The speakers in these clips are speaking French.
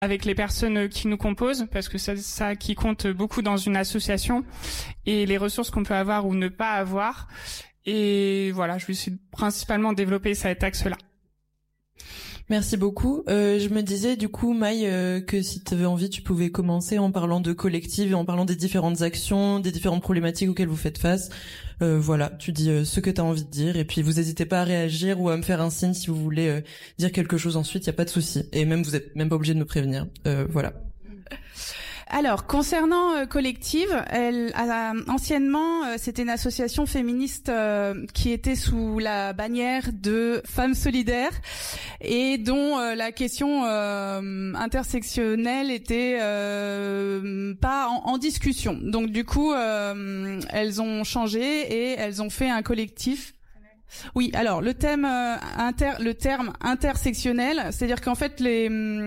avec les personnes qui nous composent, parce que c'est ça qui compte beaucoup dans une association, et les ressources qu'on peut avoir ou ne pas avoir. Et voilà, je vais essayer de principalement développer cet axe-là. Merci beaucoup. Je me disais du coup, Maï, que si tu avais envie, tu pouvais commencer en parlant de collectif et en parlant des différentes actions, des différentes problématiques auxquelles vous faites face. Voilà, tu dis ce que tu as envie de dire et puis vous n'hésitez pas à réagir ou à me faire un signe si vous voulez dire quelque chose ensuite, il y a pas de souci. Et même vous êtes même pas obligé de me prévenir. Voilà. Alors, concernant Collective, anciennement, c'était une association féministe qui était sous la bannière de Femmes Solidaires et dont la question intersectionnelle était pas en discussion. Donc, du coup, elles ont changé et elles ont fait un collectif. Oui, alors le terme intersectionnel, c'est-à-dire qu'en fait les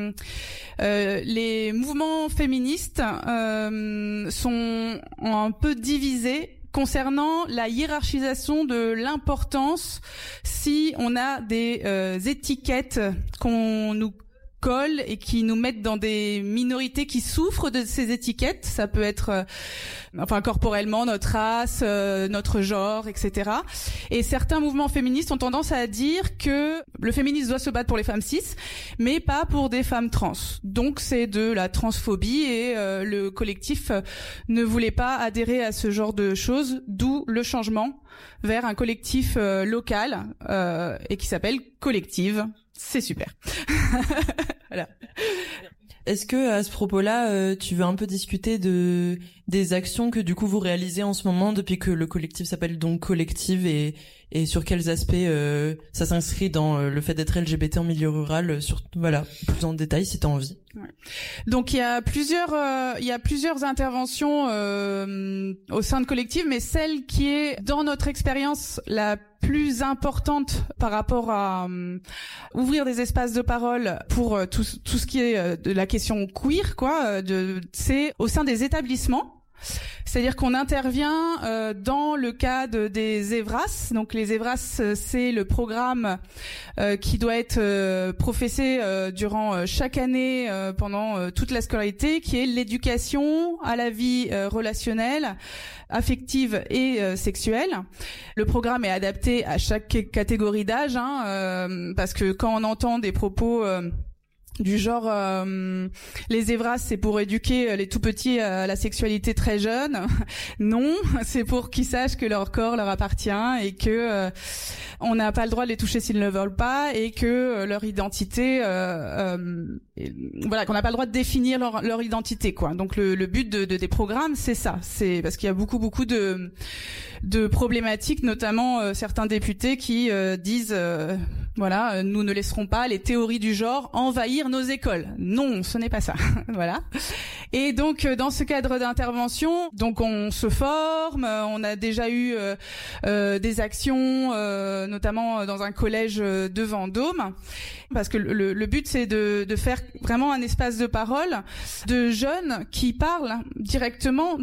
mouvements féministes sont un peu divisés concernant la hiérarchisation de l'importance si on a des étiquettes qu'on nous colle et qui nous mettent dans des minorités qui souffrent de ces étiquettes. Ça peut être corporellement, notre race, notre genre, etc. Et certains mouvements féministes ont tendance à dire que le féminisme doit se battre pour les femmes cis, mais pas pour des femmes trans. Donc c'est de la transphobie et le collectif ne voulait pas adhérer à ce genre de choses, d'où le changement vers un collectif local et qui s'appelle Collective. C'est super. Voilà. Est-ce que à ce propos-là, tu veux un peu discuter des actions que du coup vous réalisez en ce moment depuis que le collectif s'appelle donc Collective et sur quels aspects ça s'inscrit dans le fait d'être LGBT en milieu rural, voilà, plus en détail si tu as envie. Ouais. Donc il y a plusieurs interventions au sein de Collective, mais celle qui est dans notre expérience la plus importante par rapport à ouvrir des espaces de parole pour tout ce qui est de la question queer, c'est au sein des établissements. C'est-à-dire qu'on intervient dans le cadre des EVRAS. Donc les EVRAS, c'est le programme qui doit être professé durant chaque année pendant toute la scolarité, qui est l'éducation à la vie relationnelle, affective et sexuelle. Le programme est adapté à chaque catégorie d'âge, parce que quand on entend des propos du genre les EVRAS c'est pour éduquer les tout petits à la sexualité très jeune. Non, c'est pour qu'ils sachent que leur corps leur appartient et que on n'a pas le droit de les toucher s'ils ne le veulent pas et que leur identité qu'on n'a pas le droit de définir leur identité quoi. Donc le but des programmes c'est ça, c'est parce qu'il y a beaucoup de problématiques, notamment certains députés qui disent nous ne laisserons pas les théories du genre envahir nos écoles. Non, ce n'est pas ça. Voilà. Et donc dans ce cadre d'intervention, donc on se forme, on a déjà eu des actions notamment dans un collège de Vendôme, parce que le but c'est de faire vraiment un espace de parole de jeunes qui parlent directement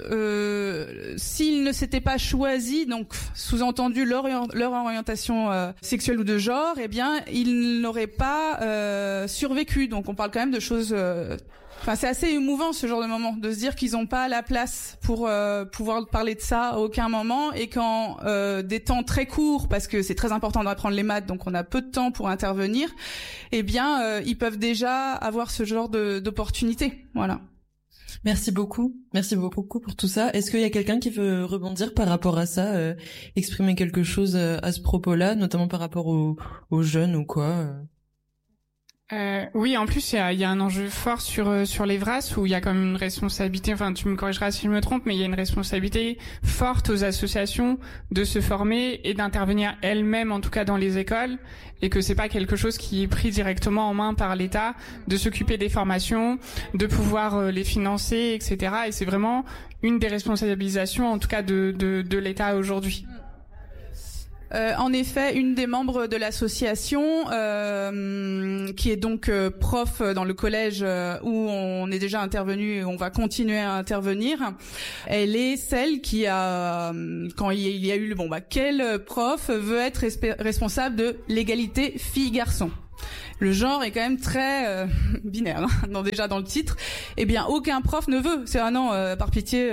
de s'ils ne s'étaient pas choisis, donc sous-entendu leur orientation sexuelle ou de genre, eh bien ils n'auraient pas survécu. Donc on parle quand même de choses c'est assez émouvant ce genre de moment, de se dire qu'ils n'ont pas la place pour pouvoir parler de ça à aucun moment, et qu'en des temps très courts, parce que c'est très important d'apprendre les maths, donc on a peu de temps pour intervenir, eh bien ils peuvent déjà avoir ce genre d'opportunité. Voilà. Merci beaucoup pour tout ça. Est-ce qu'il y a quelqu'un qui veut rebondir par rapport à ça, exprimer quelque chose à ce propos-là, notamment par rapport aux jeunes ou quoi Oui, en plus il y a un enjeu fort sur les VRAS, où il y a quand même une responsabilité, enfin tu me corrigeras si je me trompe, mais il y a une responsabilité forte aux associations de se former et d'intervenir elles-mêmes, en tout cas dans les écoles, et que c'est pas quelque chose qui est pris directement en main par l'État, de s'occuper des formations, de pouvoir les financer, etc. Et c'est vraiment une des responsabilisations, en tout cas de l'État aujourd'hui. En effet, une des membres de l'association, qui est donc prof dans le collège où on est déjà intervenu et on va continuer à intervenir, elle est celle qui a, quand il y a eu quel prof veut être responsable de l'égalité filles-garçons. Le genre est quand même très binaire, hein, déjà dans le titre. Eh bien, aucun prof ne veut. C'est non, par pitié,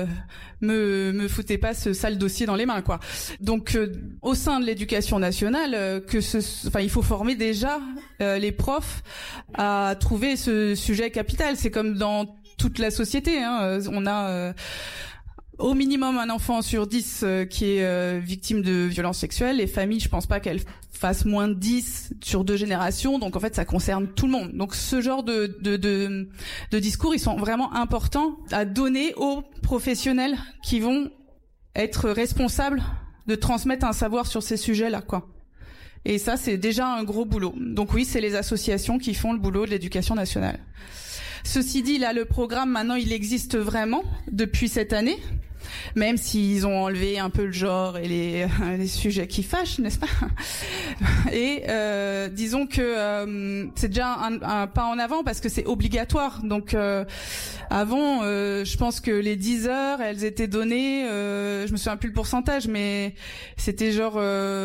me foutez pas ce sale dossier dans les mains, quoi. Donc, au sein de l'éducation nationale, il faut former déjà les profs à trouver ce sujet capital. C'est comme dans toute la société, hein. On a au minimum un enfant sur 10 qui est victime de violences sexuelles. Les familles, je pense pas qu'elles fassent moins de 10 sur 2 générations. Donc en fait, ça concerne tout le monde. Donc ce genre de discours, ils sont vraiment importants à donner aux professionnels qui vont être responsables de transmettre un savoir sur ces sujets-là, quoi. Et ça, c'est déjà un gros boulot. Donc oui, c'est les associations qui font le boulot de l'éducation nationale. Ceci dit, là, le programme, maintenant, il existe vraiment depuis cette année, même s'ils ont enlevé un peu le genre et les sujets qui fâchent, n'est-ce pas? Et disons que c'est déjà un pas en avant parce que c'est obligatoire. Donc avant, je pense que les 10 heures, elles étaient données, je me souviens plus le pourcentage, mais c'était genre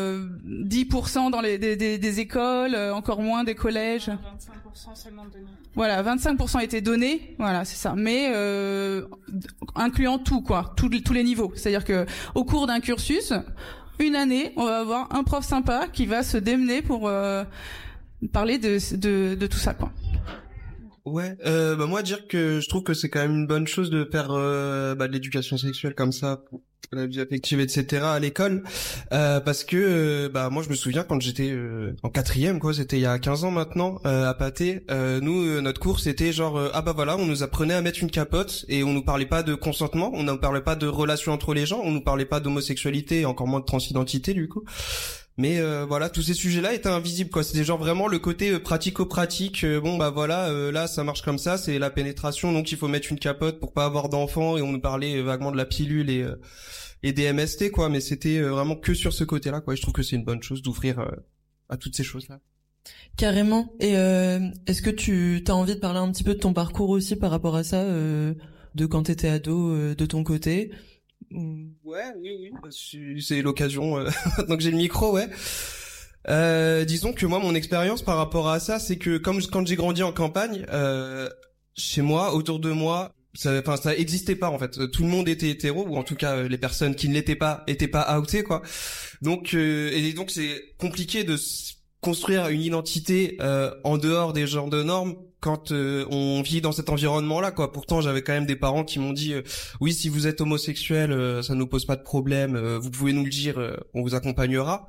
10% dans des écoles, encore moins des collèges. 25% seulement donnés. Voilà, 25% étaient donnés, voilà, c'est ça. Mais incluant tout, quoi, tous les niveaux. C'est-à-dire que au cours d'un cursus, une année, on va avoir un prof sympa qui va se démener pour parler de tout ça, quoi. Ouais, moi dire que je trouve que c'est quand même une bonne chose de faire de l'éducation sexuelle comme ça, pour la vie affective, etc. à l'école, parce que moi je me souviens quand j'étais en 4e, quoi, c'était il y a 15 ans maintenant, à Pathé, nous notre cours c'était genre on nous apprenait à mettre une capote et on nous parlait pas de consentement, on ne parlait pas de relations entre les gens, on nous parlait pas d'homosexualité et encore moins de transidentité du coup. Mais tous ces sujets-là étaient invisibles, quoi. C'était genre vraiment le côté pratico-pratique. Là ça marche comme ça, c'est la pénétration, donc il faut mettre une capote pour pas avoir d'enfants. Et on nous parlait vaguement de la pilule et des MST, quoi. Mais c'était vraiment que sur ce côté-là, quoi. Et je trouve que c'est une bonne chose d'ouvrir à toutes ces choses-là. Carrément. Et est-ce que tu as envie de parler un petit peu de ton parcours aussi par rapport à ça, de quand t'étais ado, de ton côté? Ouais, oui. C'est l'occasion, maintenant que j'ai le micro, ouais. Disons que moi, mon expérience par rapport à ça, c'est que quand j'ai grandi en campagne, chez moi, autour de moi, ça existait pas en fait. Tout le monde était hétéro, ou en tout cas les personnes qui ne l'étaient pas étaient pas outées, quoi. Donc c'est compliqué de construire une identité en dehors des genres de normes quand on vit dans cet environnement-là, quoi. Pourtant, j'avais quand même des parents qui m'ont dit oui, si vous êtes homosexuel, ça nous pose pas de problème, vous pouvez nous le dire, on vous accompagnera.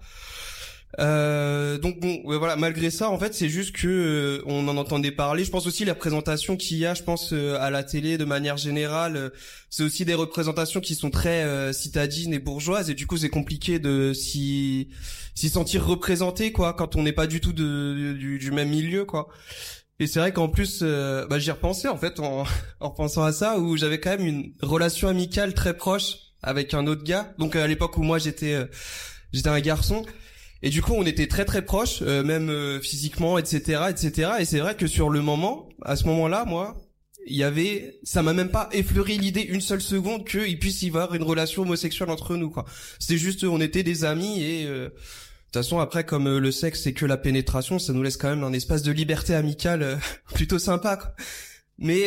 Malgré ça, en fait, c'est juste que on en entendait parler. Je pense aussi la présentation qu'il y a, je pense à la télé de manière générale, c'est aussi des représentations qui sont très citadines et bourgeoises, et du coup, c'est compliqué de s'y sentir représenté, quoi, quand on n'est pas du tout du même milieu, quoi. Et c'est vrai qu'en plus, j'y repensais en fait en repensant à ça, où j'avais quand même une relation amicale très proche avec un autre gars. Donc à l'époque où moi j'étais un garçon. Et du coup, on était très très proches, même physiquement, etc. Et c'est vrai que sur le moment, à ce moment-là, moi, ça m'a même pas effleuré l'idée une seule seconde qu'il puisse y avoir une relation homosexuelle entre nous, quoi. C'était juste, on était des amis et de toute façon, après, comme le sexe, c'est que la pénétration, ça nous laisse quand même un espace de liberté amicale plutôt sympa, quoi. Mais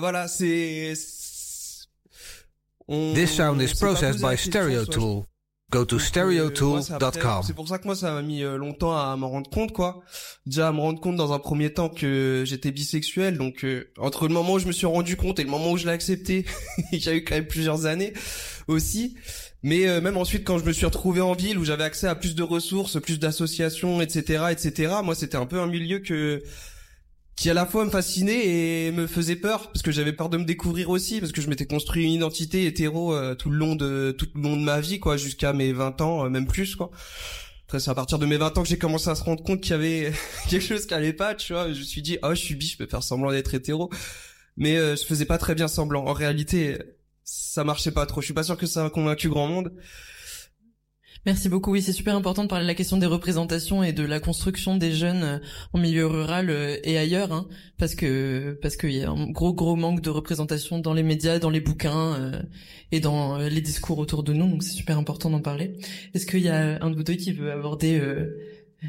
This sound is processed by Stereotool. Go to stereotool.com. C'est pour ça que moi ça m'a mis longtemps à m'en rendre compte, quoi. Déjà à me rendre compte dans un premier temps que j'étais bisexuel, donc entre le moment où je me suis rendu compte et le moment où je l'ai accepté, il y a eu quand même plusieurs années aussi. Mais même ensuite quand je me suis retrouvé en ville où j'avais accès à plus de ressources, plus d'associations, etc., moi c'était un peu un milieu qui à la fois me fascinait et me faisait peur, parce que j'avais peur de me découvrir aussi, parce que je m'étais construit une identité hétéro tout le long de ma vie, quoi, jusqu'à mes 20 ans, même plus, quoi. Après, c'est à partir de mes 20 ans que j'ai commencé à se rendre compte qu'il y avait quelque chose qui allait pas, tu vois. Je me suis dit, je suis bi, je peux faire semblant d'être hétéro. Mais je faisais pas très bien semblant. En réalité, ça marchait pas trop. Je suis pas sûr que ça a convaincu grand monde. Merci beaucoup. Oui, c'est super important de parler de la question des représentations et de la construction des jeunes en milieu rural et ailleurs, hein, parce qu'il y a un gros manque de représentation dans les médias, dans les bouquins et dans les discours autour de nous. Donc c'est super important d'en parler. Est-ce qu'il y a un de vous deux qui veut aborder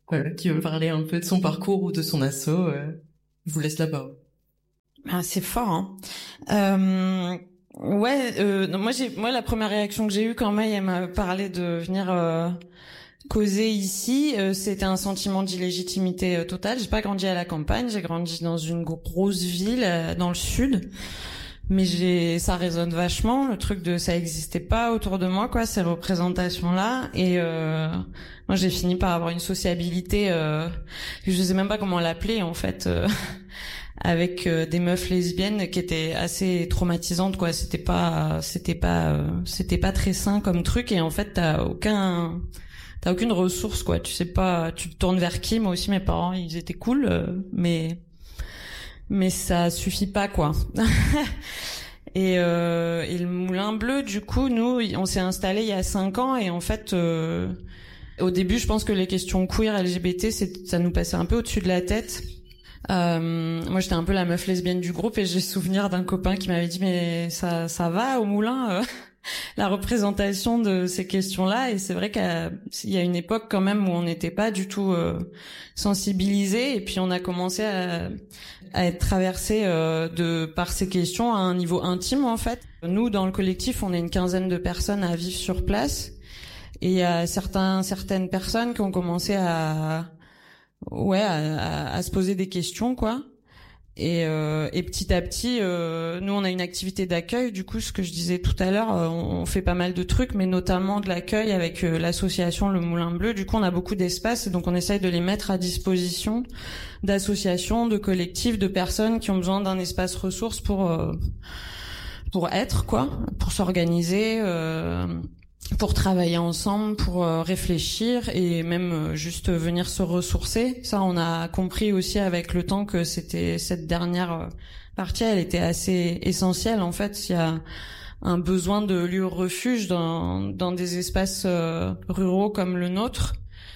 qui veut parler un peu de son parcours ou de son asso, je vous laisse la parole. Ah, c'est fort, hein. Moi, la première réaction que j'ai eue quand Maï, elle m'a parlé de venir causer ici, c'était un sentiment d'illégitimité totale. J'ai pas grandi à la campagne, j'ai grandi dans une grosse ville dans le sud. Mais ça résonne vachement, le truc de ça existait pas autour de moi, quoi, ces représentations-là. Et moi, j'ai fini par avoir une sociabilité, je sais même pas comment l'appeler, en fait, avec des meufs lesbiennes qui étaient assez traumatisantes, quoi. C'était pas très sain comme truc. Et en fait, t'as aucune ressource, quoi. Tu sais pas, tu te tournes vers qui. Moi aussi, mes parents, ils étaient cool, mais ça suffit pas, quoi. Et le Moulin Bleu, du coup, nous, on s'est installé il y a 5 ans et en fait, au début, je pense que les questions queer, LGBT, ça nous passait un peu au-dessus de la tête. Moi, j'étais un peu la meuf lesbienne du groupe et j'ai souvenir d'un copain qui m'avait dit mais ça va au Moulin la représentation de ces questions-là. Et c'est vrai qu'il y a une époque quand même où on n'était pas du tout sensibilisés et puis on a commencé à être traversé par ces questions à un niveau intime, en fait. Nous, dans le collectif, on est une 15aine de personnes à vivre sur place et il y a certaines personnes qui ont commencé à se poser des questions, quoi. Et petit à petit, nous on a une activité d'accueil. Du coup, ce que je disais tout à l'heure, on fait pas mal de trucs, mais notamment de l'accueil avec l'association Le Moulin Bleu. Du coup, on a beaucoup d'espace et donc on essaye de les mettre à disposition d'associations, de collectifs, de personnes qui ont besoin d'un espace ressource pour être, quoi, pour s'organiser. Pour travailler ensemble, pour réfléchir et même juste venir se ressourcer. Ça, on a compris aussi avec le temps que c'était cette dernière partie, elle était assez essentielle. En fait, il y a un besoin de lieux refuge dans des espaces ruraux comme le nôtre.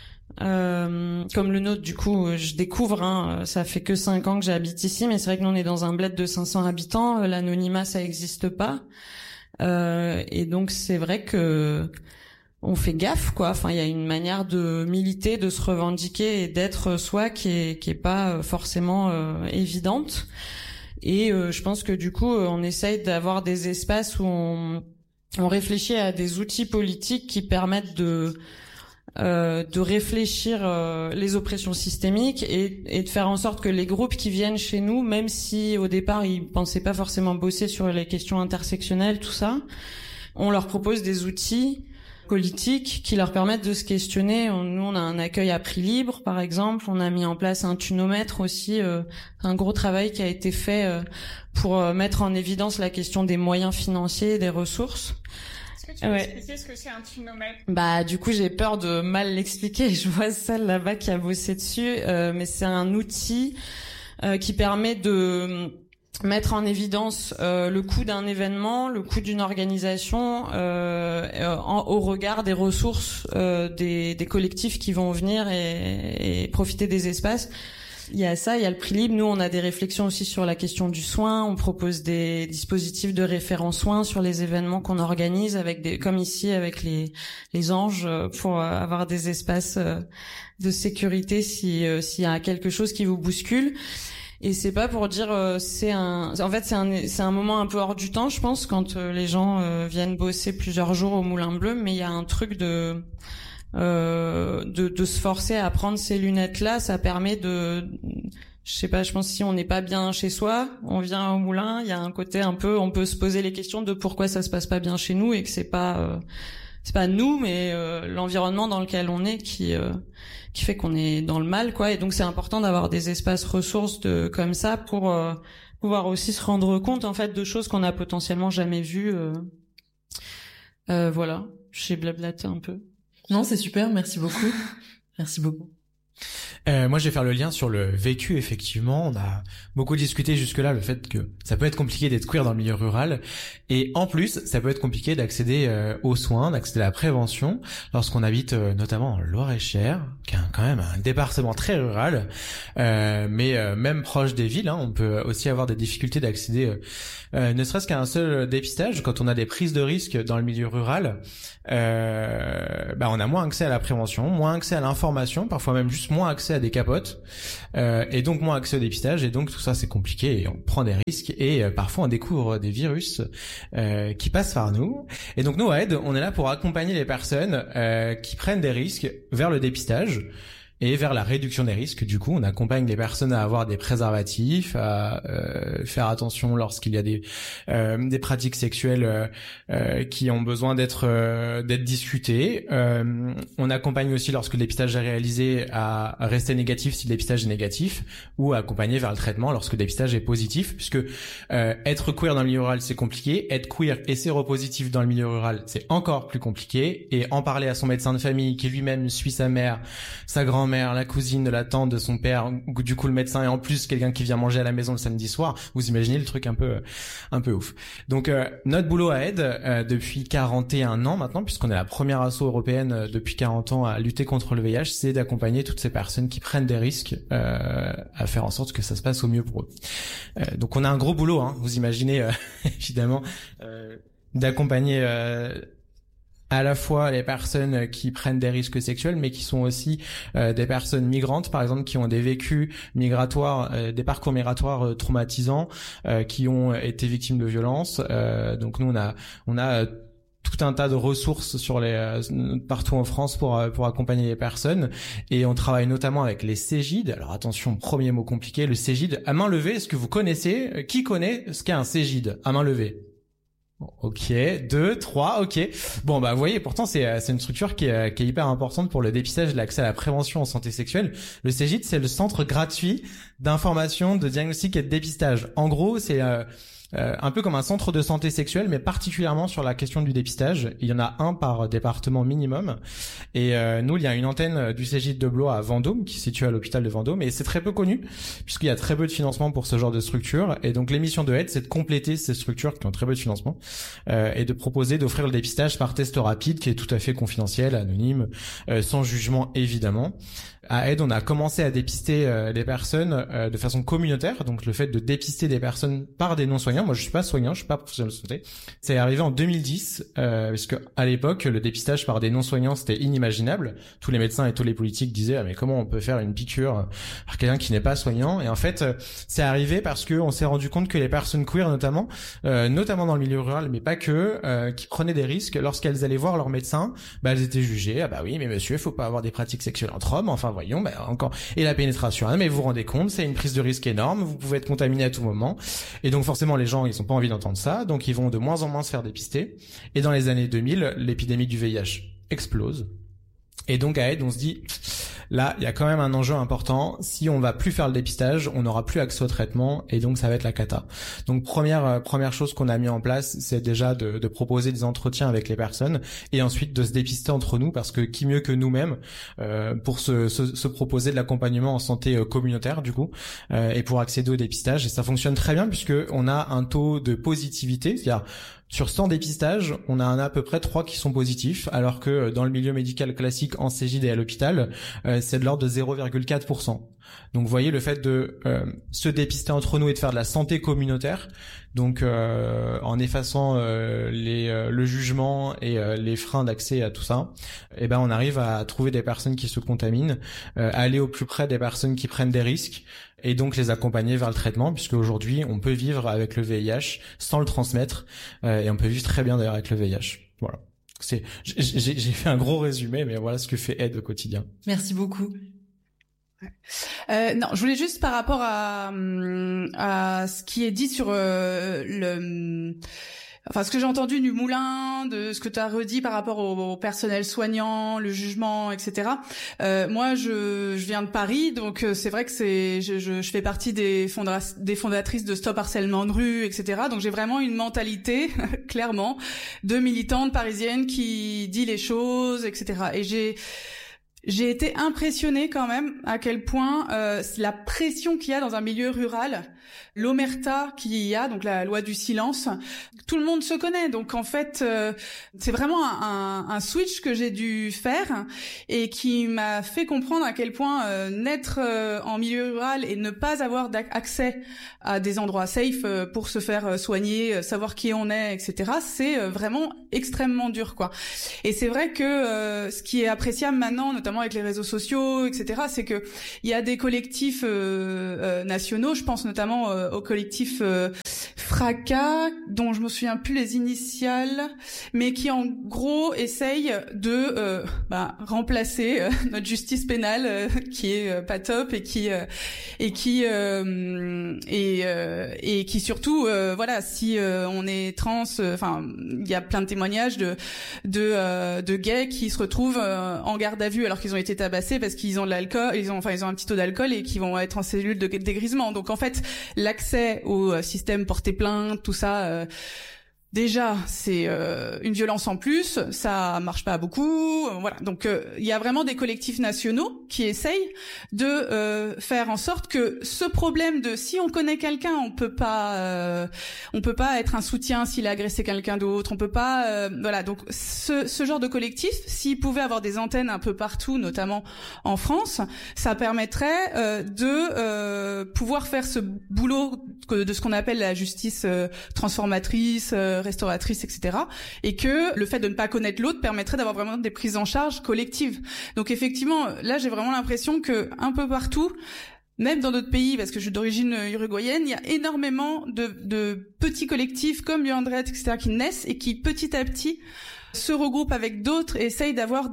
Du coup, je découvre, ça fait que 5 ans que j'habite ici, mais c'est vrai que nous, on est dans un bled de 500 habitants. L'anonymat, ça existe pas. Et donc c'est vrai que on fait gaffe, quoi. Enfin, il y a une manière de militer, de se revendiquer et d'être soi qui est pas forcément évidente. Et je pense que du coup, on essaye d'avoir des espaces où on réfléchit à des outils politiques qui permettent de réfléchir les oppressions systémiques et de faire en sorte que les groupes qui viennent chez nous, même si au départ ils pensaient pas forcément bosser sur les questions intersectionnelles, tout ça, on leur propose des outils politiques qui leur permettent de se questionner. Nous, on a un accueil à prix libre, par exemple. On a mis en place un tunomètre aussi, un gros travail qui a été fait pour mettre en évidence la question des moyens financiers et des ressources. Est-ce que tu peux expliquer ce que c'est un tunomètre ? Bah, du coup, j'ai peur de mal l'expliquer. Je vois celle là-bas qui a bossé dessus, mais c'est un outil qui permet de mettre en évidence le coût d'un événement, le coût d'une organisation au regard des ressources des collectifs qui vont venir et profiter des espaces. Il y a ça, il y a le prix libre. Nous, on a des réflexions aussi sur la question du soin. On propose des dispositifs de référent soins sur les événements qu'on organise comme ici avec les anges pour avoir des espaces de sécurité s'il y a quelque chose qui vous bouscule. Et c'est pas pour dire c'est un moment un peu hors du temps, je pense, quand les gens viennent bosser plusieurs jours au Moulin Bleu, mais il y a un truc de se forcer à prendre ces lunettes-là, ça permet je sais pas, je pense que si on n'est pas bien chez soi, on vient au moulin, il y a un côté un peu, on peut se poser les questions de pourquoi ça se passe pas bien chez nous et que c'est pas nous, mais l'environnement dans lequel on est qui fait qu'on est dans le mal, quoi. Et donc c'est important d'avoir des espaces ressources comme ça pour pouvoir aussi se rendre compte, en fait, de choses qu'on a potentiellement jamais vues. Voilà, j'ai blablaté un peu. Non, c'est super, merci beaucoup. Merci beaucoup. Moi, je vais faire le lien sur le vécu. Effectivement, on a beaucoup discuté jusque-là le fait que ça peut être compliqué d'être queer dans le milieu rural, et en plus, ça peut être compliqué d'accéder aux soins, d'accéder à la prévention lorsqu'on habite notamment en Loir-et-Cher, qui est quand même un département très rural, mais même proche des villes. On peut aussi avoir des difficultés d'accéder, ne serait-ce qu'à un seul dépistage quand on a des prises de risques dans le milieu rural. On a moins accès à la prévention, moins accès à l'information, parfois même juste moins accès à des capotes, et donc moins accès au dépistage, et donc tout ça c'est compliqué, et on prend des risques, et parfois on découvre des virus qui passent par nous. Et donc nous à Aide, on est là pour accompagner les personnes qui prennent des risques vers le dépistage et vers la réduction des risques. Du coup, on accompagne les personnes à avoir des préservatifs, à faire attention lorsqu'il y a des pratiques sexuelles qui ont besoin d'être discutées. On accompagne aussi lorsque le dépistage est réalisé à rester négatif si le dépistage est négatif, ou à accompagner vers le traitement lorsque le dépistage est positif, puisque être queer dans le milieu rural c'est compliqué, être queer et séropositif dans le milieu rural c'est encore plus compliqué, et en parler à son médecin de famille qui lui-même suit sa mère, sa grand-mère, la cousine de la tante de son père, du coup le médecin, et en plus quelqu'un qui vient manger à la maison le samedi soir, vous imaginez le truc un peu ouf. Donc notre boulot à Aide depuis 41 ans maintenant, puisqu'on est la première asso européenne depuis 40 ans à lutter contre le VIH, c'est d'accompagner toutes ces personnes qui prennent des risques à faire en sorte que ça se passe au mieux pour eux. Donc on a un gros boulot, vous imaginez évidemment, d'accompagner à la fois les personnes qui prennent des risques sexuels, mais qui sont aussi des personnes migrantes, par exemple, qui ont des vécus migratoires, des parcours migratoires traumatisants, qui ont été victimes de violences. Donc nous, on a tout un tas de ressources partout en France pour accompagner les personnes, et on travaille notamment avec les Cégides. Alors attention, premier mot compliqué, le Cégide. À main levée, est-ce que vous connaissez, qui connaît ce qu'est un Cégide? À main levée. Ok, 2, 3, ok. Bon, vous voyez, pourtant c'est une structure qui est hyper importante pour le dépistage et l'accès à la prévention en santé sexuelle. Le Cégide, c'est le centre gratuit d'information, de diagnostic et de dépistage. En gros, c'est un peu comme un centre de santé sexuelle, mais particulièrement sur la question du dépistage. Il y en a un par département minimum. Et nous, il y a une antenne du Cégide de Blois à Vendôme, qui est située à l'hôpital de Vendôme, et c'est très peu connu, puisqu'il y a très peu de financement pour ce genre de structure. Et donc l'émission de Aide, c'est de compléter ces structures qui ont très peu de financement, et de proposer d'offrir le dépistage par test rapide, qui est tout à fait confidentiel, anonyme, sans jugement évidemment. À Aide, on a commencé à dépister les personnes de façon communautaire, donc le fait de dépister des personnes par des non-soignants. Moi, je suis pas soignant, je suis pas professionnel de santé. C'est arrivé en 2010, parce que à l'époque, le dépistage par des non-soignants, c'était inimaginable. Tous les médecins et tous les politiques disaient mais comment on peut faire une piqûre par quelqu'un qui n'est pas soignant? Et en fait, c'est arrivé parce que on s'est rendu compte que les personnes queer, notamment dans le milieu rural, mais pas que, qui prenaient des risques lorsqu'elles allaient voir leur médecin, elles étaient jugées. Ah oui, mais monsieur, il faut pas avoir des pratiques sexuelles entre hommes. Enfin, voyons, encore. Et la pénétration, mais vous vous rendez compte, c'est une prise de risque énorme, vous pouvez être contaminé à tout moment. Et donc forcément, les gens, ils ont pas envie d'entendre ça, donc ils vont de moins en moins se faire dépister. Et dans les années 2000, l'épidémie du VIH explose. Et donc à Aide, on se dit, là, il y a quand même un enjeu important. Si on va plus faire le dépistage, on n'aura plus accès au traitement, et donc ça va être la cata. Donc première chose qu'on a mis en place, c'est déjà de proposer des entretiens avec les personnes, et ensuite de se dépister entre nous, parce que qui mieux que nous-mêmes pour se proposer de l'accompagnement en santé communautaire du coup, et pour accéder au dépistage. Et ça fonctionne très bien puisque on a un taux de positivité, c'est-à-dire sur 100 dépistages, on a à peu près 3 qui sont positifs, alors que dans le milieu médical classique en Cégide et à l'hôpital, c'est de l'ordre de 0,4%. Donc vous voyez, le fait de se dépister entre nous et de faire de la santé communautaire, donc en effaçant le jugement et les freins d'accès à tout ça, on arrive à trouver des personnes qui se contaminent, aller au plus près des personnes qui prennent des risques, et donc les accompagner vers le traitement, puisque aujourd'hui on peut vivre avec le VIH sans le transmettre, et on peut vivre très bien d'ailleurs avec le VIH. Voilà. J'ai fait un gros résumé, mais voilà ce que fait Aide au quotidien. Merci beaucoup. Non, je voulais juste par rapport à ce qui est dit sur ce que j'ai entendu du Moulin, de ce que tu as redit par rapport au personnel soignant, le jugement, etc. Moi, je viens de Paris, donc c'est vrai que je fais partie des fondatrices de Stop Harcèlement de rue, etc. Donc j'ai vraiment une mentalité, clairement, de militante parisienne qui dit les choses, etc. Et J'ai été impressionnée quand même à quel point la pression qu'il y a dans un milieu rural, l'omerta qu'il y a, donc la loi du silence, tout le monde se connaît. Donc en fait, c'est vraiment un switch que j'ai dû faire et qui m'a fait comprendre à quel point naître en milieu rural et ne pas avoir accès à des endroits safe pour se faire soigner, savoir qui on est, etc., c'est vraiment extrêmement dur, quoi. Et c'est vrai que ce qui est appréciable maintenant, notamment avec les réseaux sociaux, etc., c'est que il y a des collectifs nationaux. Je pense notamment au collectif Fracas, dont je me souviens plus les initiales, mais qui en gros essaye de remplacer notre justice pénale qui est pas top et qui surtout voilà, si on est trans, enfin il y a plein de témoignages de gays qui se retrouvent en garde à vue alors qu'ils ont été tabassés parce qu'ils ont de l'alcool, ils ont un petit taux d'alcool et qui vont être en cellule de dégrisement. Donc en fait, l'accès au système porter plainte, tout ça, déjà c'est une violence en plus, ça marche pas beaucoup, voilà. Donc il y a vraiment des collectifs nationaux qui essayent de faire en sorte que ce problème de si on connaît quelqu'un, on peut pas être un soutien s'il a agressé quelqu'un d'autre, on peut pas voilà. Donc ce genre de collectif, s'il pouvait avoir des antennes un peu partout, notamment en France, ça permettrait de pouvoir faire ce boulot de ce qu'on appelle la justice transformatrice, restauratrice, etc. Et que le fait de ne pas connaître l'autre permettrait d'avoir vraiment des prises en charge collectives. Donc effectivement, là j'ai vraiment l'impression que un peu partout, même dans d'autres pays, parce que je suis d'origine uruguayenne, il y a énormément de petits collectifs comme Liandrette, etc., qui naissent et qui petit à petit se regroupent avec d'autres et essayent d'avoir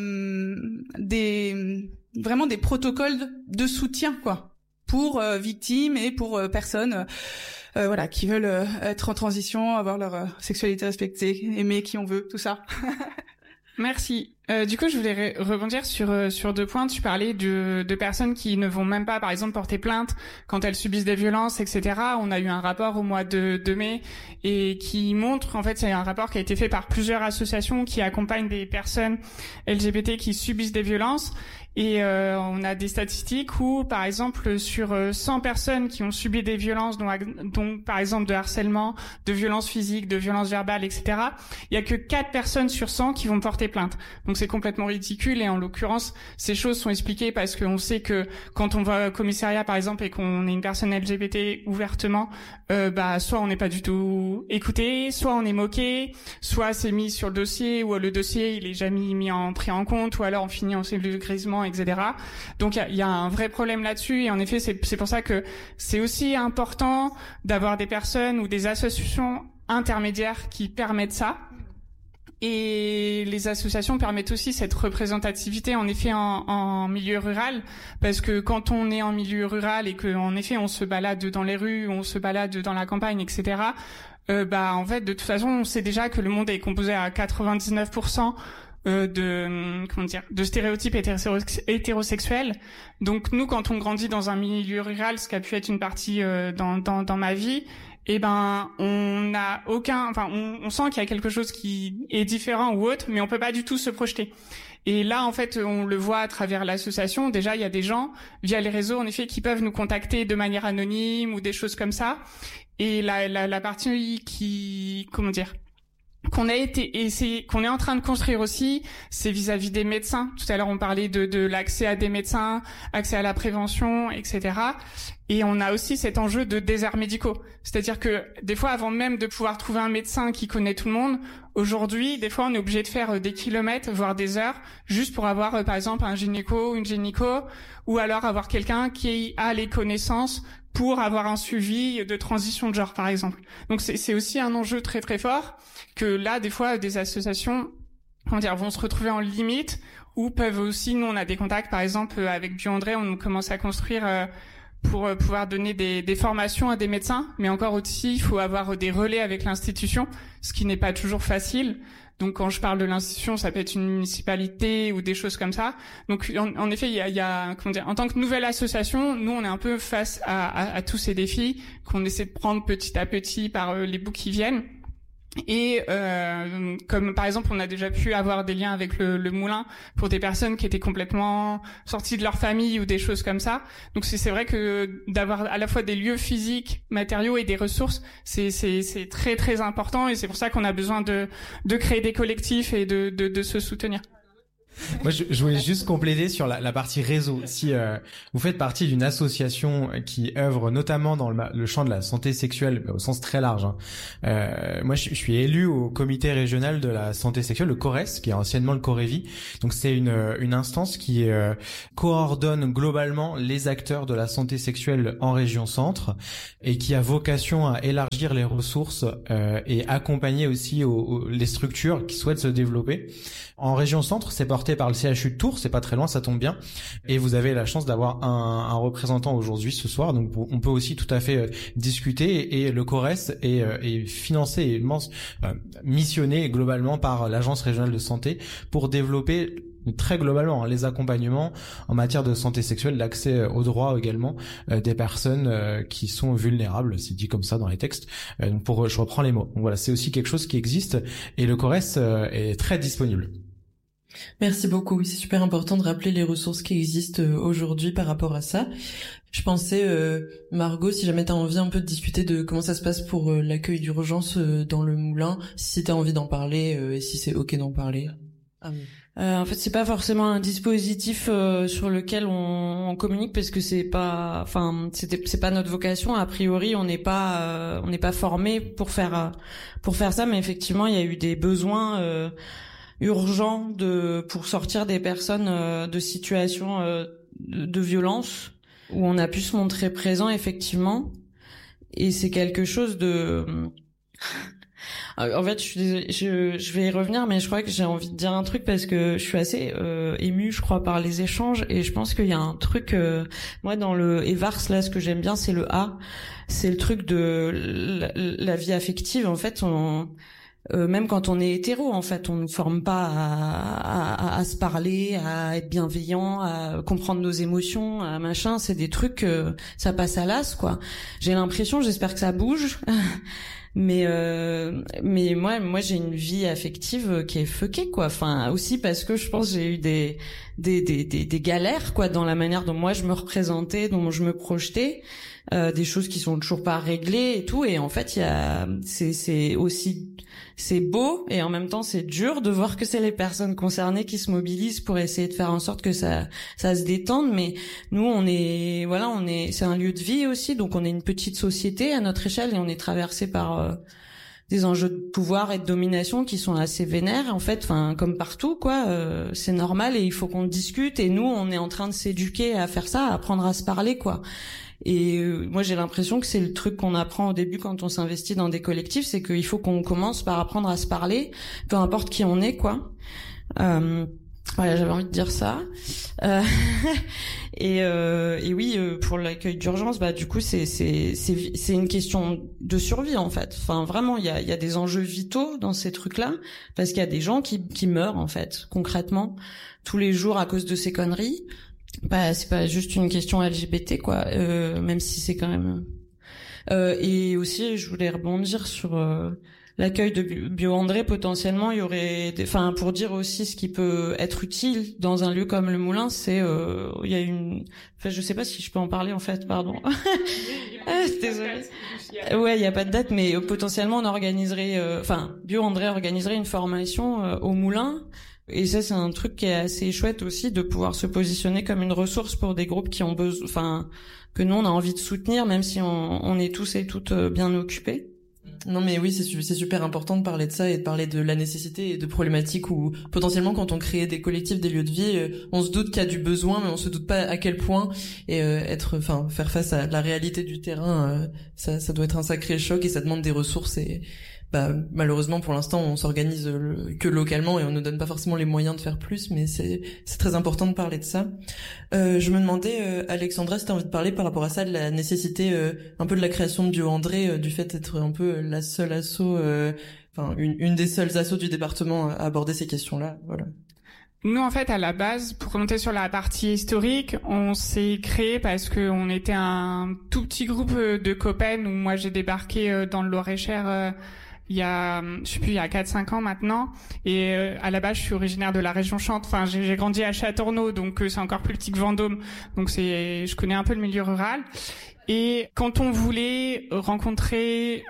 vraiment des protocoles de soutien, quoi, pour victimes et pour personnes voilà, qui veulent être en transition, avoir leur sexualité respectée, aimer qui on veut, tout ça. Merci. Du coup, je voulais rebondir sur deux points. Tu parlais de personnes qui ne vont même pas, par exemple, porter plainte quand elles subissent des violences, etc. On a eu un rapport au mois de mai et qui montre, en fait, c'est un rapport qui a été fait par plusieurs associations qui accompagnent des personnes LGBT qui subissent des violences. Et on a des statistiques où, par exemple, sur 100 personnes qui ont subi des violences, dont par exemple de harcèlement, de violences physiques, de violences verbales, etc., il y a que 4 personnes sur 100 qui vont porter plainte. Donc c'est complètement ridicule. Et en l'occurrence, ces choses sont expliquées parce qu'on sait que quand on va au commissariat, par exemple, et qu'on est une personne LGBT ouvertement, soit on n'est pas du tout écouté, soit on est moqué, soit c'est mis sur le dossier, ou le dossier il est jamais pris en compte, ou alors on finit en cellule de grisement, etc. Donc il y a un vrai problème là-dessus, et en effet c'est pour ça que c'est aussi important d'avoir des personnes ou des associations intermédiaires qui permettent ça. Et les associations permettent aussi cette représentativité, en effet, en milieu rural, parce que quand on est en milieu rural et que, en effet, on se balade dans les rues, on se balade dans la campagne, etc., en fait, de toute façon, on sait déjà que le monde est composé à 99% de stéréotypes hétérosexuels. Donc nous, quand on grandit dans un milieu rural, ce qui a pu être une partie dans ma vie, on sent qu'il y a quelque chose qui est différent ou autre, mais on peut pas du tout se projeter. Et là, en fait, on le voit à travers l'association. Déjà, il y a des gens via les réseaux, en effet, qui peuvent nous contacter de manière anonyme ou des choses comme ça. Et la partie qu'on est en train de construire aussi, c'est vis-à-vis des médecins. Tout à l'heure, on parlait de l'accès à des médecins, accès à la prévention, etc. Et on a aussi cet enjeu de déserts médicaux. C'est-à-dire que des fois, avant même de pouvoir trouver un médecin qui connaît tout le monde, aujourd'hui, des fois, on est obligé de faire des kilomètres, voire des heures, juste pour avoir, par exemple, un gynéco ou une gynéco, ou alors avoir quelqu'un qui a les connaissances pour avoir un suivi de transition de genre, par exemple. Donc c'est aussi un enjeu très très fort que là, des fois, des associations, vont se retrouver en limite, ou peuvent aussi, nous on a des contacts, par exemple, avec Biandré, on commence à construire pour pouvoir donner des formations à des médecins, mais encore aussi, il faut avoir des relais avec l'institution, ce qui n'est pas toujours facile. Donc quand je parle de l'institution, ça peut être une municipalité ou des choses comme ça. Donc en effet, il y a en tant que nouvelle association, nous on est un peu face à tous ces défis qu'on essaie de prendre petit à petit par les bouts qui viennent. Et comme par exemple on a déjà pu avoir des liens avec le Moulin pour des personnes qui étaient complètement sorties de leur famille ou des choses comme ça. Donc c'est vrai que d'avoir à la fois des lieux physiques, matériaux et des ressources, c'est très très important, et c'est pour ça qu'on a besoin de créer des collectifs et de se soutenir. Moi, je voulais juste compléter sur la partie réseau. Si vous faites partie d'une association qui œuvre notamment dans le champ de la santé sexuelle, au sens très large, moi, je suis élu au comité régional de la santé sexuelle, le CORES, qui est anciennement le COREVI. Donc, c'est une instance qui coordonne globalement les acteurs de la santé sexuelle en région centre et qui a vocation à élargir les ressources et accompagner aussi les structures qui souhaitent se développer. En région centre, c'est porté par le CHU de Tours, c'est pas très loin, ça tombe bien. Et vous avez la chance d'avoir un représentant aujourd'hui ce soir, donc on peut aussi tout à fait discuter. Et le CORES est financé et missionné globalement par l'Agence régionale de santé pour développer très globalement les accompagnements en matière de santé sexuelle, l'accès aux droits également des personnes qui sont vulnérables, c'est dit comme ça dans les textes. Je reprends les mots. Donc voilà, c'est aussi quelque chose qui existe et le CORES est très disponible. Merci beaucoup. Oui, c'est super important de rappeler les ressources qui existent aujourd'hui par rapport à ça. Je pensais, Margot, si jamais t'as envie un peu de discuter de comment ça se passe pour l'accueil d'urgence dans le Moulin, si t'as envie d'en parler et si c'est ok d'en parler. En fait, c'est pas forcément un dispositif sur lequel on communique parce que c'est pas notre vocation. A priori, on n'est pas formé pour faire ça, mais effectivement, il y a eu des besoins urgent pour sortir des personnes de situations de violence où on a pu se montrer présent effectivement, et c'est quelque chose de en fait, je suis désolée, je vais y revenir, mais je crois que j'ai envie de dire un truc parce que je suis assez émue, je crois, par les échanges, et je pense qu'il y a un truc moi dans le EVARS là, ce que j'aime bien, c'est le A, c'est le truc de la vie affective. En fait, même quand on est hétéro, en fait, on ne forme pas à se parler, à être bienveillant, à comprendre nos émotions, à machin. C'est des trucs, ça passe à l'as, quoi. J'ai l'impression, j'espère que ça bouge, mais moi j'ai une vie affective qui est fuckée, quoi. Enfin, aussi parce que je pense que j'ai eu des galères, quoi, dans la manière dont moi je me représentais, dont je me projetais. Des choses qui sont toujours pas réglées et tout, et en fait c'est beau et en même temps c'est dur de voir que c'est les personnes concernées qui se mobilisent pour essayer de faire en sorte que ça se détende. Mais nous c'est un lieu de vie aussi, donc on est une petite société à notre échelle et on est traversé par des enjeux de pouvoir et de domination qui sont assez vénères, en fait, enfin comme partout, quoi. C'est normal et il faut qu'on discute, et nous on est en train de s'éduquer à faire ça, à apprendre à se parler, quoi. Et moi j'ai l'impression que c'est le truc qu'on apprend au début quand on s'investit dans des collectifs, c'est qu'il faut qu'on commence par apprendre à se parler, peu importe qui on est, quoi. Voilà, j'avais envie de dire ça. Et oui, pour l'accueil d'urgence, bah du coup c'est une question de survie, en fait. Enfin vraiment, il y a des enjeux vitaux dans ces trucs-là, parce qu'il y a des gens qui meurent, en fait, concrètement, tous les jours à cause de ces conneries. Bah c'est pas juste une question LGBT, quoi, même si c'est quand même et aussi je voulais rebondir sur l'accueil de Bio-André. Potentiellement il y aurait pour dire aussi ce qui peut être utile dans un lieu comme le Moulin, c'est il y a je sais pas si je peux en parler, en fait, pardon. Désolée. Ouais, il y a pas de date, mais potentiellement on organiserait Bio-André organiserait une formation au Moulin. Et ça, c'est un truc qui est assez chouette aussi, de pouvoir se positionner comme une ressource pour des groupes qui ont besoin, que nous on a envie de soutenir, même si on est tous et toutes bien occupés. Non, mais oui, c'est super important de parler de ça et de parler de la nécessité et de problématiques où potentiellement quand on crée des collectifs, des lieux de vie, on se doute qu'il y a du besoin, mais on se doute pas à quel point. Et faire face à la réalité du terrain, ça doit être un sacré choc, et ça demande des ressources. Et malheureusement pour l'instant on s'organise que localement et on ne donne pas forcément les moyens de faire plus, mais c'est très important de parler de ça. Je me demandais, Alexandra, si t'as envie de parler par rapport à ça, de la nécessité un peu de la création de Bio-André, du fait d'être un peu la seule asso, une des seules assos du département à aborder ces questions-là. Voilà. Nous, en fait, à la base, pour remonter sur la partie historique, on s'est créé parce que on était un tout petit groupe de copains, où moi j'ai débarqué dans le Loir-et-Cher il y a 4-5 ans maintenant, et à la base je suis originaire de la région Chantes. Enfin, j'ai grandi à Châteaurenaud, donc c'est encore plus petit que Vendôme, donc je connais un peu le milieu rural. Et quand on voulait rencontrer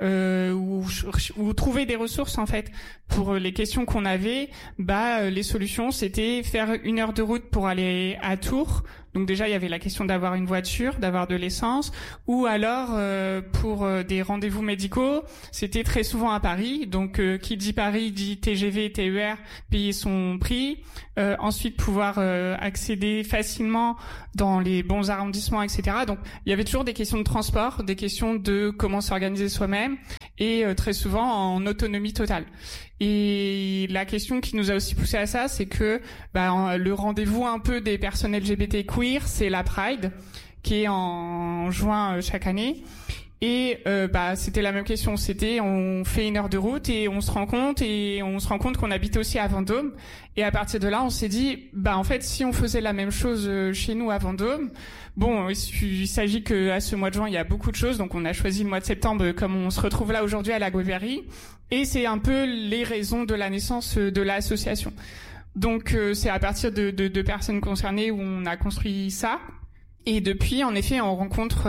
ou trouver des ressources en fait pour les questions qu'on avait, les solutions c'était faire 1 heure de route pour aller à Tours. Donc déjà il y avait la question d'avoir une voiture, d'avoir de l'essence, ou alors pour des rendez-vous médicaux, c'était très souvent à Paris. Donc qui dit Paris dit TGV, TER, payer son prix. Ensuite pouvoir accéder facilement dans les bons arrondissements, etc. Donc il y avait toujours des questions de transport, des questions de comment s'organiser soi-même, et très souvent en autonomie totale. Et la question qui nous a aussi poussé à ça, c'est que le rendez-vous un peu des personnes LGBT queer, c'est la Pride, qui est en juin chaque année. Et c'était la même question, c'était on fait 1 heure de route et on se rend compte qu'on habite aussi à Vendôme. Et à partir de là, on s'est dit en fait si on faisait la même chose chez nous à Vendôme, il s'agit que à ce mois de juin, il y a beaucoup de choses, donc on a choisi le mois de septembre comme on se retrouve là aujourd'hui à la Guéverie, et c'est un peu les raisons de la naissance de l'association. Donc c'est à partir de personnes concernées où on a construit ça, et depuis en effet on rencontre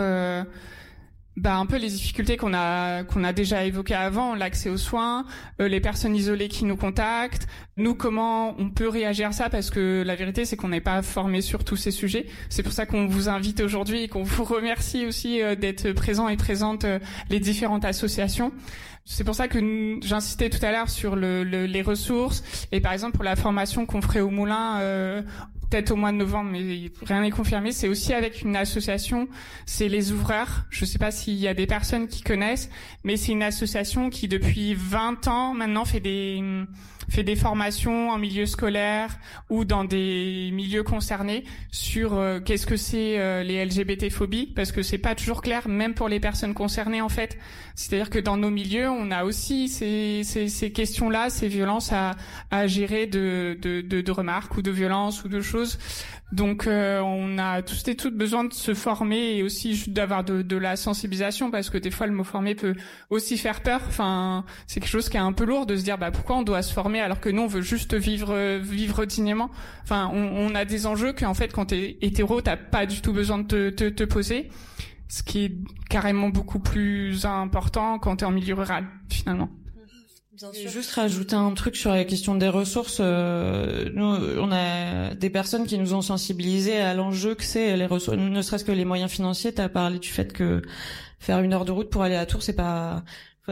un peu les difficultés qu'on a déjà évoquées avant, l'accès aux soins, les personnes isolées qui nous contactent, nous comment on peut réagir à ça, parce que la vérité c'est qu'on n'est pas formé sur tous ces sujets. C'est pour ça qu'on vous invite aujourd'hui et qu'on vous remercie aussi d'être présents et présentes les différentes associations. C'est pour ça que j'insistais tout à l'heure sur les ressources, et par exemple pour la formation qu'on ferait au Moulin peut-être au mois de novembre, mais rien n'est confirmé, c'est aussi avec une association, c'est les Ouvreurs. Je sais pas s'il y a des personnes qui connaissent, mais c'est une association qui depuis 20 ans maintenant fait des formations en milieu scolaire ou dans des milieux concernés sur qu'est-ce que c'est les LGBT-phobies, parce que c'est pas toujours clair même pour les personnes concernées en fait. C'est-à-dire que dans nos milieux, on a aussi ces questions-là, ces violences à gérer de remarques ou de violences ou de choses. Donc on a tous et toutes besoin de se former, et aussi juste d'avoir de la sensibilisation, parce que des fois le mot former peut aussi faire peur. Enfin, c'est quelque chose qui est un peu lourd de se dire pourquoi on doit se former alors que nous on veut juste vivre dignement. Enfin, on a des enjeux qu'en fait quand t'es hétéro t'as pas du tout besoin de te poser, ce qui est carrément beaucoup plus important quand t'es en milieu rural finalement. Je vais juste rajouter un truc sur la question des ressources. Nous, on a des personnes qui nous ont sensibilisés à l'enjeu que c'est les ressources, ne serait-ce que les moyens financiers. T'as parlé du fait que faire 1 heure de route pour aller à Tours, c'est pas...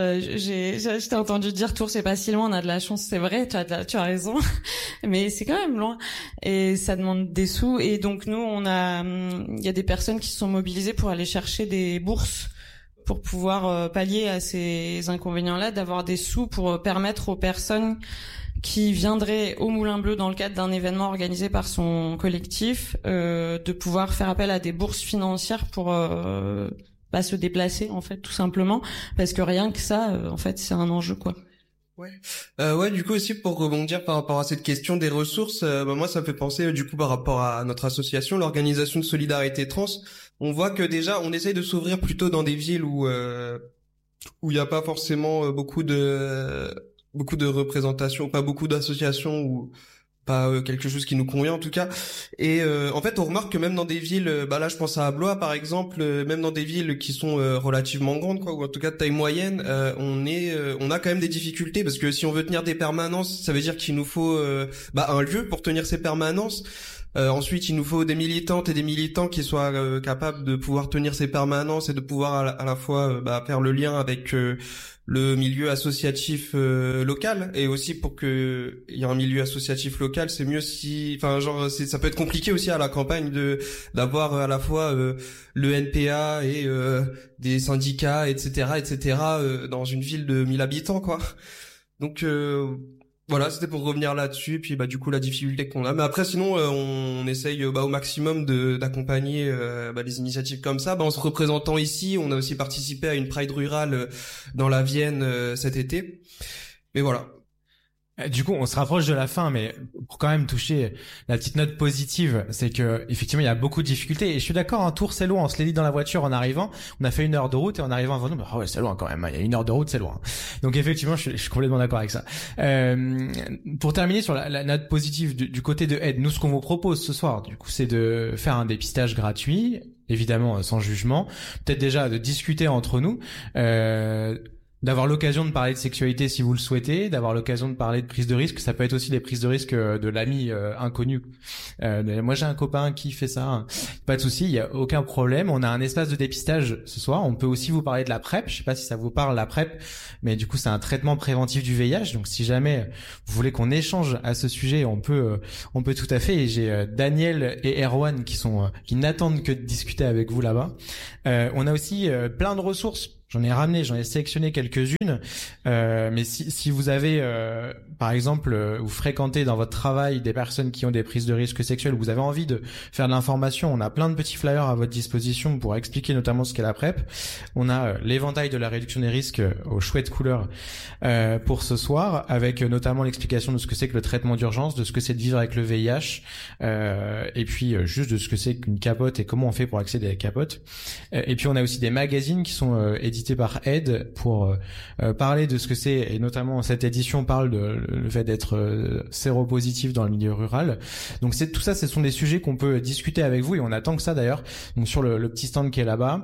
je t'ai entendu dire Tours, c'est pas si loin, on a de la chance, c'est vrai, tu as raison, mais c'est quand même loin et ça demande des sous. Et donc nous, il y a des personnes qui se sont mobilisées pour aller chercher des bourses pour pouvoir pallier à ces inconvénients-là, d'avoir des sous pour permettre aux personnes qui viendraient au Moulin Bleu dans le cadre d'un événement organisé par son collectif de pouvoir faire appel à des bourses financières pour se déplacer en fait, tout simplement, parce que rien que ça en fait c'est un enjeu quoi. Ouais, du coup aussi pour rebondir par rapport à cette question des ressources, moi ça me fait penser du coup par rapport à notre association, l'organisation de solidarité trans. On voit que déjà on essaye de s'ouvrir plutôt dans des villes où il y a pas forcément beaucoup de représentation, pas beaucoup d'associations, ou pas quelque chose qui nous convient en tout cas. Et en fait on remarque que même dans des villes, là je pense à Blois par exemple, même dans des villes qui sont relativement grandes quoi, ou en tout cas de taille moyenne, on a quand même des difficultés, parce que si on veut tenir des permanences, ça veut dire qu'il nous faut un lieu pour tenir ces permanences. Ensuite, il nous faut des militantes et des militants qui soient capables de pouvoir tenir ces permanences et de pouvoir à la fois faire le lien avec le milieu associatif local. Et aussi pour que il y ait un milieu associatif local, c'est mieux si, ça peut être compliqué aussi à la campagne d'avoir à la fois le NPA et des syndicats, etc., dans une ville de 1000 habitants, quoi. Donc voilà, c'était pour revenir là-dessus, et puis du coup la difficulté qu'on a. Mais après sinon on essaye au maximum d'accompagner les initiatives comme ça. En se représentant ici, on a aussi participé à une Pride rurale dans la Vienne cet été. Mais voilà. Du coup, on se rapproche de la fin, mais pour quand même toucher la petite note positive, c'est que effectivement il y a beaucoup de difficultés. Et je suis d'accord, un Tours c'est loin. On se l'est dit dans la voiture en arrivant. On a fait 1 heure de route et en arrivant avant nous, ouais c'est loin quand même. Il y a 1 heure de route, c'est loin. Donc effectivement, je suis complètement d'accord avec ça. Pour terminer sur la note positive du côté de Aide, nous ce qu'on vous propose ce soir, du coup, c'est de faire un dépistage gratuit, évidemment sans jugement. Peut-être déjà de discuter entre nous. D'avoir l'occasion de parler de sexualité si vous le souhaitez, d'avoir l'occasion de parler de prise de risque. Ça peut être aussi des prises de risque de l'ami inconnu. Moi j'ai un copain qui fait ça, pas de souci, il y a aucun problème. On a un espace de dépistage ce soir. On peut aussi vous parler de la PrEP. Je sais pas si ça vous parle la PrEP, mais du coup c'est un traitement préventif du VIH. Donc si jamais vous voulez qu'on échange à ce sujet, on peut tout à fait. Et j'ai Daniel et Erwan qui n'attendent que de discuter avec vous là-bas. On a aussi plein de ressources. J'en ai sélectionné quelques-unes, mais si vous avez, par exemple, vous fréquentez dans votre travail des personnes qui ont des prises de risques sexuels, vous avez envie de faire de l'information, on a plein de petits flyers à votre disposition pour expliquer notamment ce qu'est la PrEP. On a l'éventail de la réduction des risques aux chouettes couleurs pour ce soir, avec notamment l'explication de ce que c'est que le traitement d'urgence, de ce que c'est de vivre avec le VIH, et puis juste de ce que c'est qu'une capote et comment on fait pour accéder à la capote. Et puis on a aussi des magazines qui sont édités par Aide pour parler de ce que c'est, et notamment cette édition parle de le fait d'être séropositif dans le milieu rural. Donc tout ça, ce sont des sujets qu'on peut discuter avec vous, et on attend que ça d'ailleurs. Donc sur le petit stand qui est là-bas,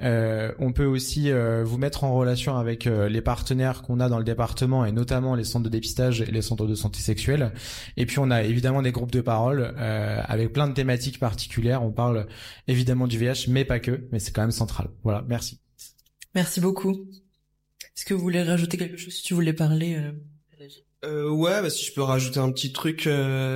on peut aussi vous mettre en relation avec les partenaires qu'on a dans le département, et notamment les centres de dépistage et les centres de santé sexuelle. Et puis on a évidemment des groupes de parole avec plein de thématiques particulières. On parle évidemment du VIH, mais pas que, mais c'est quand même central. Voilà, merci. Merci beaucoup. Est-ce que vous voulez rajouter quelque chose, si tu voulais parler Ouais, si je peux rajouter un petit truc,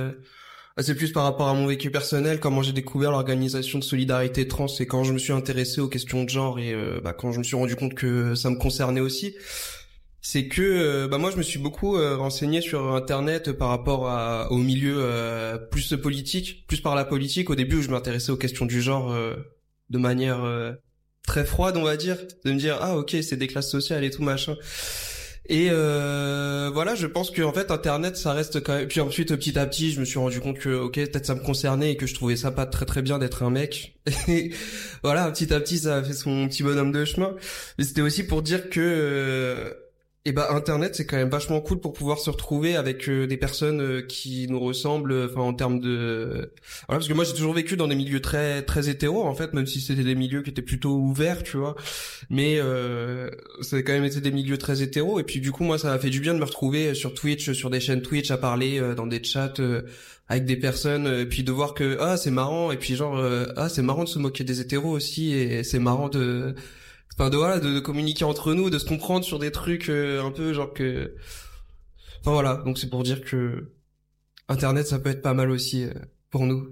c'est plus par rapport à mon vécu personnel, comment j'ai découvert l'organisation de solidarité trans, et quand je me suis intéressé aux questions de genre, et quand je me suis rendu compte que ça me concernait aussi, c'est que moi je me suis beaucoup renseigné sur internet par rapport au milieu plus politique, plus par la politique. Au début où je m'intéressais aux questions du genre de manière très froide, on va dire, de me dire ok, c'est des classes sociales et tout machin. Et voilà, je pense que en fait internet ça reste quand même. Puis ensuite petit à petit je me suis rendu compte que ok, peut-être ça me concernait et que je trouvais ça pas très très bien d'être un mec. Et voilà, petit à petit ça a fait son petit bonhomme de chemin. Mais c'était aussi pour dire que internet c'est quand même vachement cool pour pouvoir se retrouver avec des personnes qui nous ressemblent, en termes de voilà, parce que moi j'ai toujours vécu dans des milieux très très hétéros en fait, même si c'était des milieux qui étaient plutôt ouverts, tu vois, mais ça a quand même été des milieux très hétéros. Et puis du coup moi ça m'a fait du bien de me retrouver sur Twitch, sur des chaînes Twitch, à parler dans des chats avec des personnes, et puis de voir que c'est marrant, et puis genre c'est marrant de se moquer des hétéros aussi, et c'est marrant de communiquer entre nous, de se comprendre sur des trucs un peu genre que voilà. Donc c'est pour dire que internet ça peut être pas mal aussi pour nous.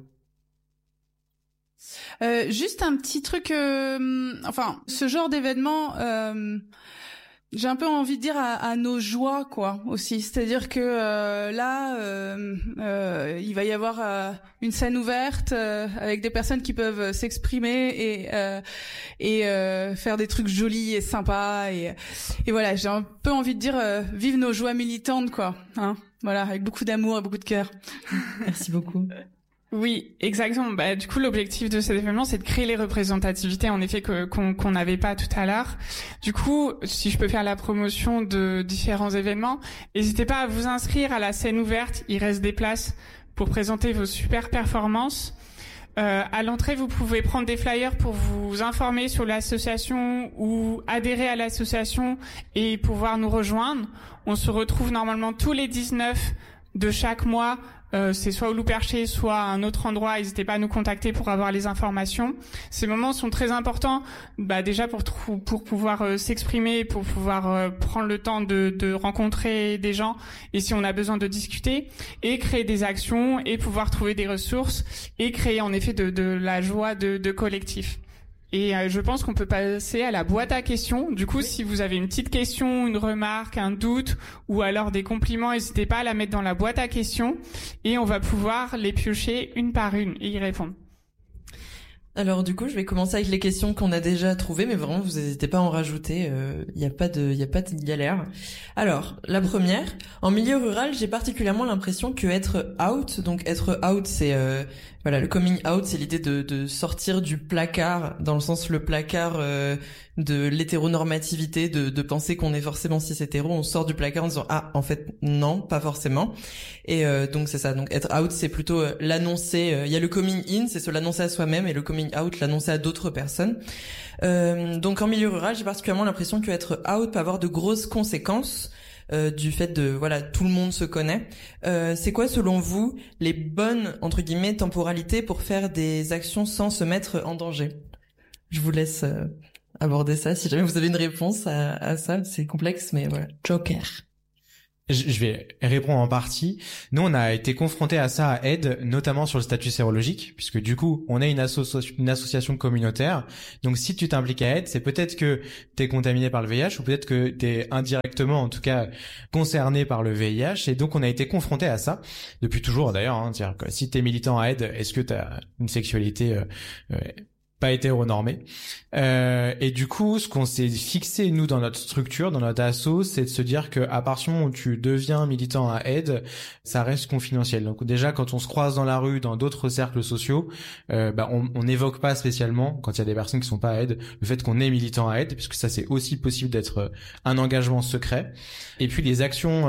Juste un petit truc, ce genre d'événement, j'ai un peu envie de dire à nos joies, quoi, aussi. C'est-à-dire que il va y avoir une scène ouverte avec des personnes qui peuvent s'exprimer et faire des trucs jolis et sympas, et voilà, j'ai un peu envie de dire vive nos joies militantes, quoi, hein, voilà, avec beaucoup d'amour et beaucoup de cœur. Merci beaucoup. Oui, exactement. Du coup, l'objectif de cet événement, c'est de créer les représentativités, en effet, qu'on n'avait pas tout à l'heure. Du coup, si je peux faire la promotion de différents événements, n'hésitez pas à vous inscrire à la scène ouverte. Il reste des places pour présenter vos super performances. À l'entrée, vous pouvez prendre des flyers pour vous informer sur l'association ou adhérer à l'association et pouvoir nous rejoindre. On se retrouve normalement tous les 19 de chaque mois. C'est soit au Loup-Perché, soit à un autre endroit. N'hésitez pas à nous contacter pour avoir les informations. Ces moments sont très importants, déjà pour pouvoir s'exprimer, pour pouvoir prendre le temps de rencontrer des gens, et si on a besoin de discuter, et créer des actions, et pouvoir trouver des ressources, et créer en effet de la joie de collectif. Et je pense qu'on peut passer à la boîte à questions. Du coup, si vous avez une petite question, une remarque, un doute, ou alors des compliments, n'hésitez pas à la mettre dans la boîte à questions, et on va pouvoir les piocher une par une et y répondre. Alors du coup, je vais commencer avec les questions qu'on a déjà trouvées, mais vraiment, vous n'hésitez pas à en rajouter. Il y a pas de galère. Alors, la première, en milieu rural, j'ai particulièrement l'impression que être out, donc être out, c'est voilà, le coming out, c'est l'idée de sortir du placard, dans le sens le placard de l'hétéronormativité, de penser qu'on est forcément cis hétéro. On sort du placard en disant en fait non, pas forcément. Et donc c'est ça. Donc être out, c'est plutôt l'annoncer. Il y a le coming in, c'est se l'annoncer à soi-même, et le coming out, l'annoncer à d'autres personnes. Donc en milieu rural, j'ai particulièrement l'impression que être out peut avoir de grosses conséquences. Du fait de tout le monde se connaît. C'est quoi selon vous les bonnes entre guillemets temporalités pour faire des actions sans se mettre en danger? Je vous laisse aborder ça si jamais vous avez une réponse à ça. C'est complexe, mais voilà. Joker. Je vais répondre en partie. Nous, on a été confrontés à ça à Aide, notamment sur le statut sérologique, puisque du coup, on est une association communautaire. Donc, si tu t'impliques à Aide, c'est peut-être que t'es contaminé par le VIH, ou peut-être que t'es indirectement, en tout cas, concerné par le VIH. Et donc, on a été confrontés à ça depuis toujours, d'ailleurs. C'est-à-dire que si t'es militant à Aide, est-ce que t'as une sexualité pas hétéronormé. Et du coup, ce qu'on s'est fixé, nous, dans notre structure, dans notre asso, c'est de se dire que à partir du moment où tu deviens militant à Aide, ça reste confidentiel. Donc déjà, quand on se croise dans la rue, dans d'autres cercles sociaux, on n'évoque pas spécialement, quand il y a des personnes qui sont pas à Aide, le fait qu'on est militant à Aide, puisque ça, c'est aussi possible d'être un engagement secret. Et puis les actions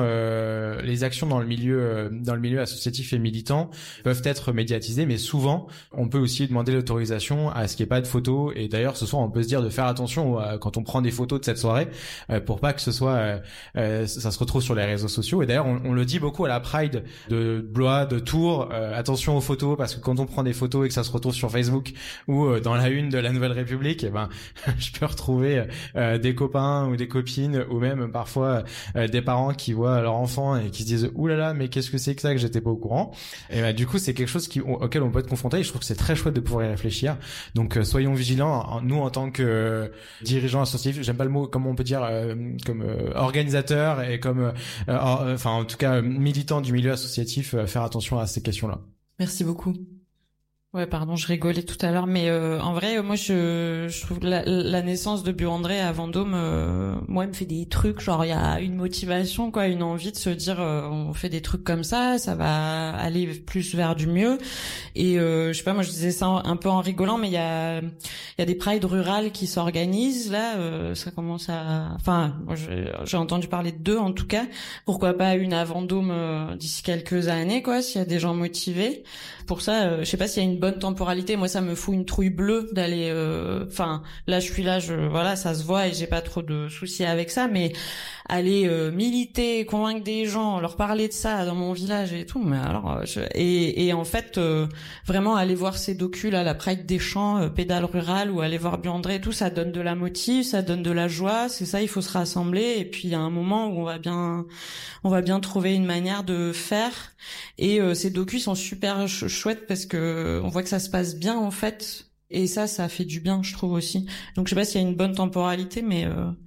dans le milieu associatif et militant peuvent être médiatisées, mais souvent, on peut aussi demander l'autorisation à ce qu'il n'y ait pas de photos. Et d'ailleurs, ce soir, on peut se dire de faire attention quand on prend des photos de cette soirée, pour pas que ce soit ça se retrouve sur les réseaux sociaux. Et d'ailleurs, on le dit beaucoup à la Pride de Blois, de Tours, attention aux photos, parce que quand on prend des photos et que ça se retrouve sur Facebook ou dans la une de la Nouvelle République, je peux retrouver des copains ou des copines, ou même parfois des parents qui voient leur enfant et qui se disent oulala, mais qu'est-ce que c'est que ça, que j'étais pas au courant. Et du coup, c'est quelque chose auquel on peut être confronté, et je trouve que c'est très chouette de pouvoir y réfléchir. Donc soyons vigilants. Nous, en tant que dirigeants associatifs, j'aime pas le mot, comme on peut dire, comme organisateur et comme en tout cas militant du milieu associatif, faire attention à ces questions-là. Merci beaucoup. Ouais, pardon, je rigolais tout à l'heure, mais en vrai, moi, je trouve la naissance de Bio-André à Vendôme, moi, elle me fait des trucs, genre il y a une motivation, quoi, une envie de se dire, on fait des trucs comme ça va aller plus vers du mieux. Et je sais pas, moi, je disais ça un peu en rigolant, mais il y a des prides rurales qui s'organisent là. Ça commence à, enfin, moi, j'ai entendu parler de 2 en tout cas. Pourquoi pas une à Vendôme d'ici quelques années, quoi, s'il y a des gens motivés. Pour ça, je sais pas s'il y a une bonne temporalité. Moi, ça me fout une trouille bleue d'aller. Là, je suis là, voilà, ça se voit et j'ai pas trop de soucis avec ça. Mais aller militer, convaincre des gens, leur parler de ça dans mon village et tout. Mais alors, et en fait, vraiment aller voir ces docus là, la Pride des Champs, Pédale rurale, ou aller voir Bio-André et tout, ça donne de la motive, ça donne de la joie. C'est ça, il faut se rassembler. Et puis il y a un moment où on va bien trouver une manière de faire. Et ces docus sont super chouettes parce que on voit que ça se passe bien en fait, et ça fait du bien, je trouve aussi. Donc je sais pas s'il y a une bonne temporalité, mais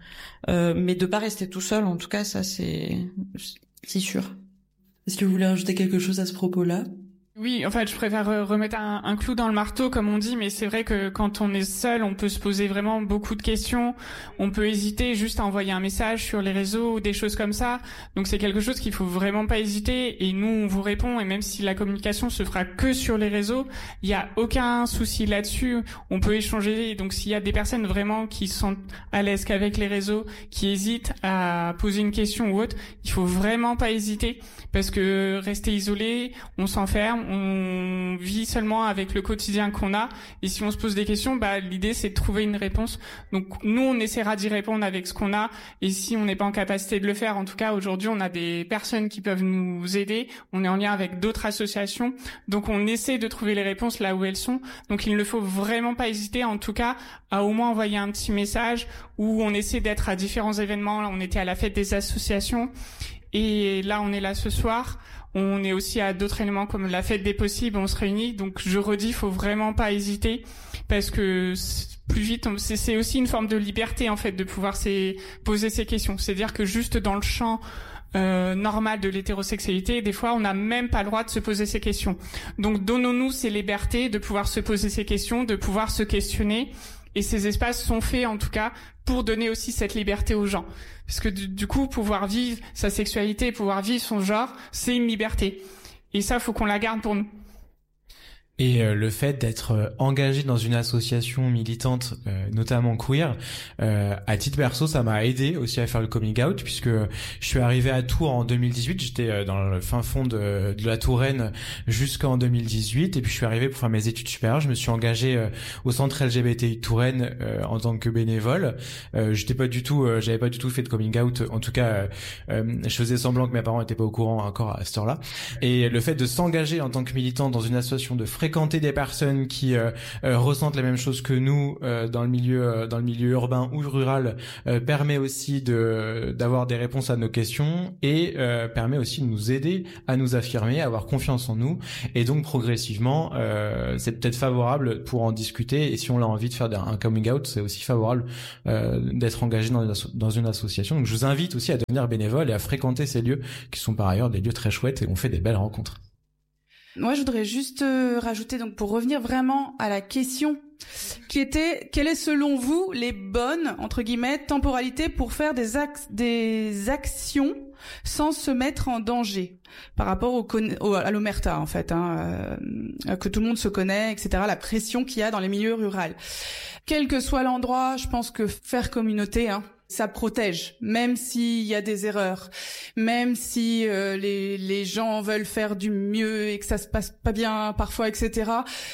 de pas rester tout seul, en tout cas, ça c'est sûr. Est-ce que vous voulez ajouter quelque chose à ce propos-là? Oui, en fait, je préfère remettre un clou dans le marteau, comme on dit, mais c'est vrai que quand on est seul, on peut se poser vraiment beaucoup de questions. On peut hésiter juste à envoyer un message sur les réseaux ou des choses comme ça. Donc c'est quelque chose qu'il faut vraiment pas hésiter. Et nous, on vous répond. Et même si la communication se fera que sur les réseaux, il y a aucun souci là-dessus. On peut échanger. Donc s'il y a des personnes vraiment qui sont à l'aise qu'avec les réseaux, qui hésitent à poser une question ou autre, il faut vraiment pas hésiter, parce que rester isolé, on s'enferme. On vit seulement avec le quotidien qu'on a, et si on se pose des questions, l'idée c'est de trouver une réponse. Donc nous, on essaiera d'y répondre avec ce qu'on a, et si on n'est pas en capacité de le faire, en tout cas aujourd'hui on a des personnes qui peuvent nous aider, on est en lien avec d'autres associations, donc on essaie de trouver les réponses là où elles sont. Donc il ne faut vraiment pas hésiter, en tout cas, à au moins envoyer un petit message, où on essaie d'être à différents événements. Là, on était à la fête des associations, et là on est là ce soir. On est aussi à d'autres éléments comme la fête des possibles, on se réunit. Donc je redis, faut vraiment pas hésiter, parce que plus vite, c'est aussi une forme de liberté en fait de pouvoir poser ces questions. C'est-à-dire que juste dans le champ normale de l'hétérosexualité. Et des fois, on n'a même pas le droit de se poser ces questions. Donc, donnons-nous ces libertés de pouvoir se poser ces questions, de pouvoir se questionner. Et ces espaces sont faits, en tout cas, pour donner aussi cette liberté aux gens. Parce que du coup, pouvoir vivre sa sexualité, pouvoir vivre son genre, c'est une liberté. Et ça, faut qu'on la garde pour nous. Et le fait d'être engagé dans une association militante, notamment queer, à titre perso, ça m'a aidé aussi à faire le coming out, puisque je suis arrivé à Tours en 2018, j'étais dans le fin fond de la Touraine jusqu'en 2018, et puis je suis arrivé pour faire mes études supérieures, je me suis engagé au centre LGBTI Touraine en tant que bénévole. J'avais pas du tout fait de coming out, en tout cas, je faisais semblant que mes parents étaient pas au courant encore à cette heure-là. Et le fait de s'engager en tant que militant dans une association, de fréquenter des personnes qui ressentent les mêmes choses que nous dans le milieu urbain ou rural permet aussi d'avoir des réponses à nos questions et permet aussi de nous aider à nous affirmer, à avoir confiance en nous, et donc progressivement c'est peut-être favorable pour en discuter, et si on a envie de faire un coming out, c'est aussi favorable d'être engagé dans une association. Donc je vous invite aussi à devenir bénévole et à fréquenter ces lieux qui sont par ailleurs des lieux très chouettes et on fait des belles rencontres. Moi, je voudrais juste rajouter, donc pour revenir vraiment à la question qui était, quelles est selon vous les bonnes, entre guillemets, temporalités pour faire des actions sans se mettre en danger par rapport à l'omerta, en fait, que tout le monde se connaît, etc., la pression qu'il y a dans les milieux ruraux. Quel que soit l'endroit, je pense que faire communauté, ça protège, même s'il y a des erreurs, même si les gens veulent faire du mieux et que ça se passe pas bien parfois, etc.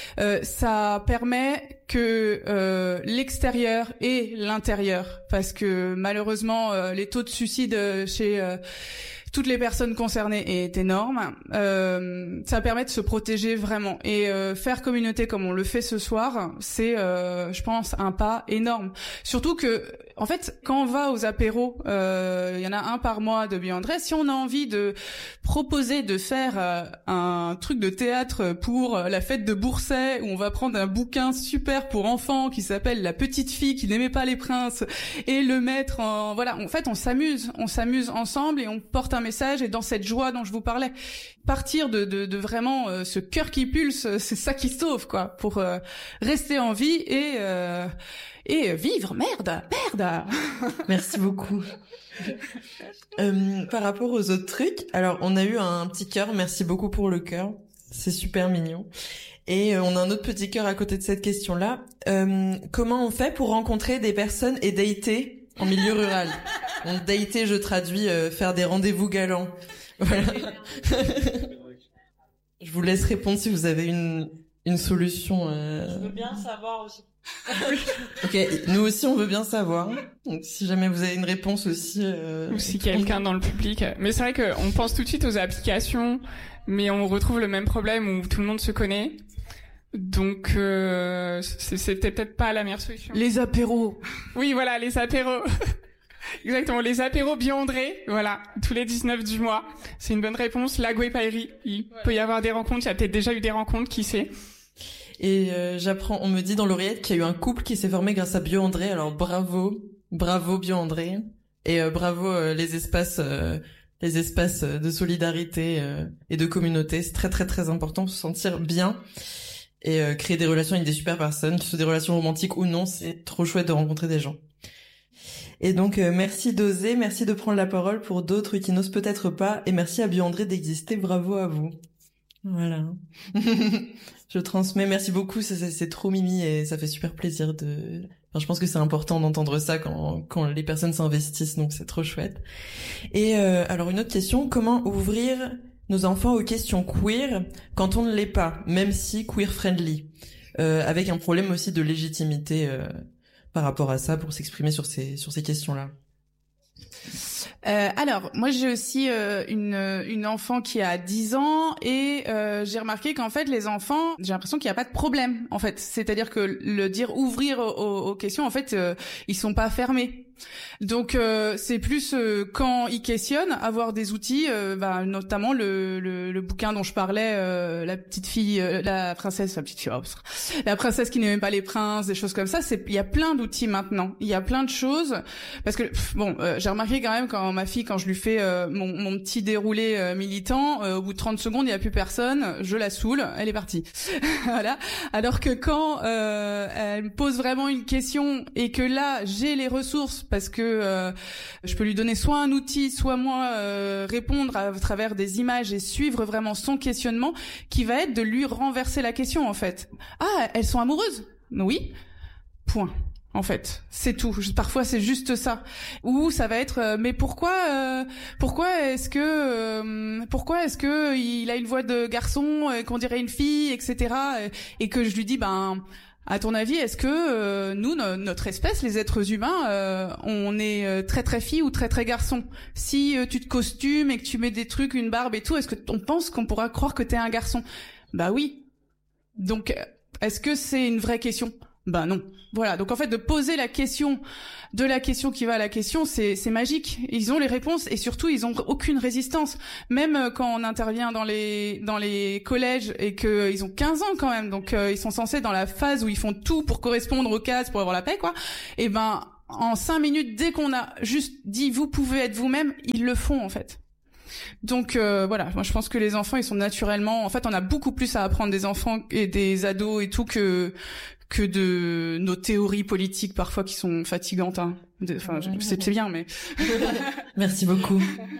Ça permet que l'extérieur et l'intérieur, parce que malheureusement les taux de suicide chez toutes les personnes concernées est énorme. Ça permet de se protéger vraiment. Et faire communauté comme on le fait ce soir, c'est, je pense, un pas énorme. Surtout que, en fait, quand on va aux apéros, il y en a un par mois de Biandré, si on a envie de proposer de faire un truc de théâtre pour la fête de Bourset, où on va prendre un bouquin super pour enfants qui s'appelle La petite fille qui n'aimait pas les princes, et le mettre en... Voilà, en fait, on s'amuse ensemble et on porte un message, et dans cette joie dont je vous parlais, partir de vraiment ce cœur qui pulse, c'est ça qui sauve, quoi, pour rester en vie et vivre. Merde. Merci beaucoup. Par rapport aux autres trucs, alors on a eu un petit cœur, merci beaucoup pour le cœur, c'est super mignon. Et on a un autre petit cœur à côté de cette question-là. Comment on fait pour rencontrer des personnes et dater en milieu rural? Donc dater, je traduis faire des rendez-vous galants. Voilà. Je vous laisse répondre si vous avez une solution. Je veux bien savoir aussi. Ok, nous aussi on veut bien savoir. Donc si jamais vous avez une réponse aussi. Ou si quelqu'un dans le public. Mais c'est vrai qu'on pense tout de suite aux applications, mais on retrouve le même problème où tout le monde se connaît. Donc c'était peut-être pas la meilleure solution. Les apéros. Oui, voilà, les apéros. Exactement, les apéros Biandré, voilà, tous les 19 du mois. C'est une bonne réponse. Lago et Pairi, il peut y avoir des rencontres, il y a peut-être déjà eu des rencontres, qui sait. Et on me dit dans l'oreillette qu'il y a eu un couple qui s'est formé grâce à Biandré, alors bravo Biandré, et bravo les espaces de solidarité et de communauté, c'est très très très important pour se sentir bien et créer des relations avec des super personnes, que ce soit des relations romantiques ou non, c'est trop chouette de rencontrer des gens. Et donc merci d'oser, merci de prendre la parole pour d'autres qui n'osent peut-être pas, et merci à Biandré d'exister, bravo à vous. Voilà. Je transmets, merci beaucoup, c'est trop mimi et ça fait super plaisir je pense que c'est important d'entendre ça quand les personnes s'investissent, donc c'est trop chouette. Et alors une autre question, comment ouvrir nos enfants aux questions queer quand on ne l'est pas, même si queer friendly, avec un problème aussi de légitimité par rapport à ça pour s'exprimer sur ces questions-là. Alors, moi j'ai aussi une enfant qui a 10 ans et j'ai remarqué qu'en fait les enfants, j'ai l'impression qu'il n'y a pas de problème en fait. C'est-à-dire que le dire ouvrir aux questions, en fait, ils sont pas fermés. Donc c'est plus quand ils questionnent, avoir des outils, notamment le bouquin dont je parlais, la petite fille, la princesse qui n'aimait pas les princes, des choses comme ça. Il y a plein d'outils maintenant. Il y a plein de choses parce que j'ai remarqué quand même quand ma fille, quand je lui fais mon petit déroulé militant, au bout de 30 secondes il y a plus personne, je la saoule, elle est partie. Voilà. Alors que quand elle me pose vraiment une question et que là j'ai les ressources parce que je peux lui donner soit un outil, soit moi répondre à travers des images et suivre vraiment son questionnement, qui va être de lui renverser la question en fait. Ah, elles sont amoureuses ? Oui. Point. En fait, c'est tout. Parfois, c'est juste ça. Ou ça va être, mais pourquoi est-ce que il a une voix de garçon, qu'on dirait une fille, etc. Et que je lui dis, à ton avis, est-ce que nous, notre espèce, les êtres humains, on est très très fille ou très très garçon ? Si tu te costumes et que tu mets des trucs, une barbe et tout, est-ce que on pense qu'on pourra croire que t'es un garçon ? Bah oui. Donc, est-ce que c'est une vraie question ? Ben non. Voilà. Donc en fait, de poser la question de la question qui va à la question, c'est magique. Ils ont les réponses et surtout ils ont aucune résistance. Même quand on intervient dans les collèges et que ils ont 15 ans quand même, donc ils sont censés dans la phase où ils font tout pour correspondre aux cases pour avoir la paix, quoi. Et en 5 minutes, dès qu'on a juste dit vous pouvez être vous-même, ils le font en fait. Donc voilà, moi je pense que les enfants ils sont naturellement, en fait on a beaucoup plus à apprendre des enfants et des ados et tout que de nos théories politiques parfois qui sont fatigantes. Hein. Enfin, c'est bien, mais... Merci beaucoup.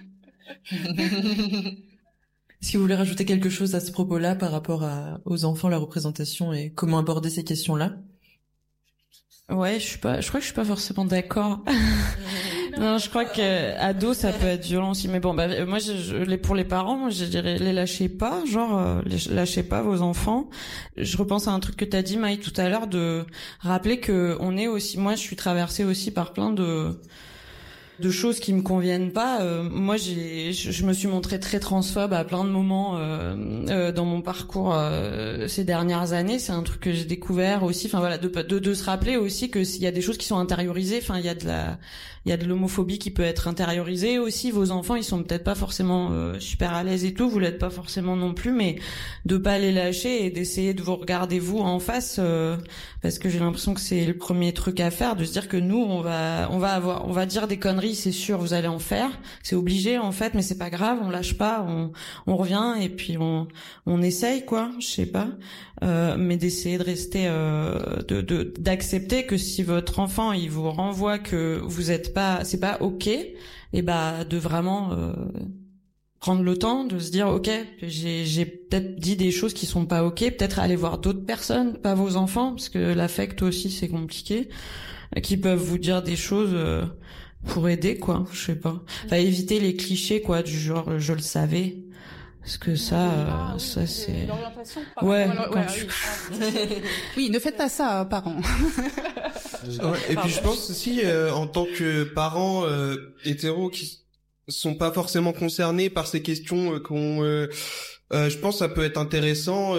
Est-ce que vous voulez rajouter quelque chose à ce propos-là par rapport aux enfants, la représentation et comment aborder ces questions-là ? Ouais, je crois que je suis pas forcément d'accord. Non, je crois que ado ça peut être violent aussi, mais bon, moi pour les parents, moi je dirais les lâchez pas, lâchez pas vos enfants. Je repense à un truc que t'as dit Maï tout à l'heure, de rappeler que on est aussi, moi je suis traversée aussi par plein de choses qui me conviennent pas. Moi je me suis montrée très transphobe à plein de moments dans mon parcours ces dernières années. C'est un truc que j'ai découvert aussi, enfin voilà, de se rappeler aussi que s'il y a des choses qui sont intériorisées, enfin il y a de l'homophobie qui peut être intériorisée aussi. Vos enfants ils sont peut-être pas forcément super à l'aise et tout, vous l'êtes pas forcément non plus, mais de pas les lâcher et d'essayer de vous regarder vous en face, parce que j'ai l'impression que c'est le premier truc à faire, de se dire que nous on va dire des conneries, c'est sûr, vous allez en faire, c'est obligé en fait, mais c'est pas grave, on lâche pas, on revient et puis on essaye, quoi, je sais pas, mais d'essayer de rester, d'accepter que si votre enfant il vous renvoie que vous êtes pas, c'est pas ok, et de vraiment prendre le temps de se dire ok, j'ai peut-être dit des choses qui sont pas ok, peut-être aller voir d'autres personnes, pas vos enfants, parce que l'affect aussi c'est compliqué, qui peuvent vous dire des choses pour aider, quoi, je sais pas. Enfin, éviter les clichés, quoi, du genre je le savais. Parce que ça c'est l'orientation. Ouais. Oui, ne faites pas ça, parents. Ouais, et puis je pense aussi en tant que parents hétéros qui sont pas forcément concernés par ces questions je pense que ça peut être intéressant.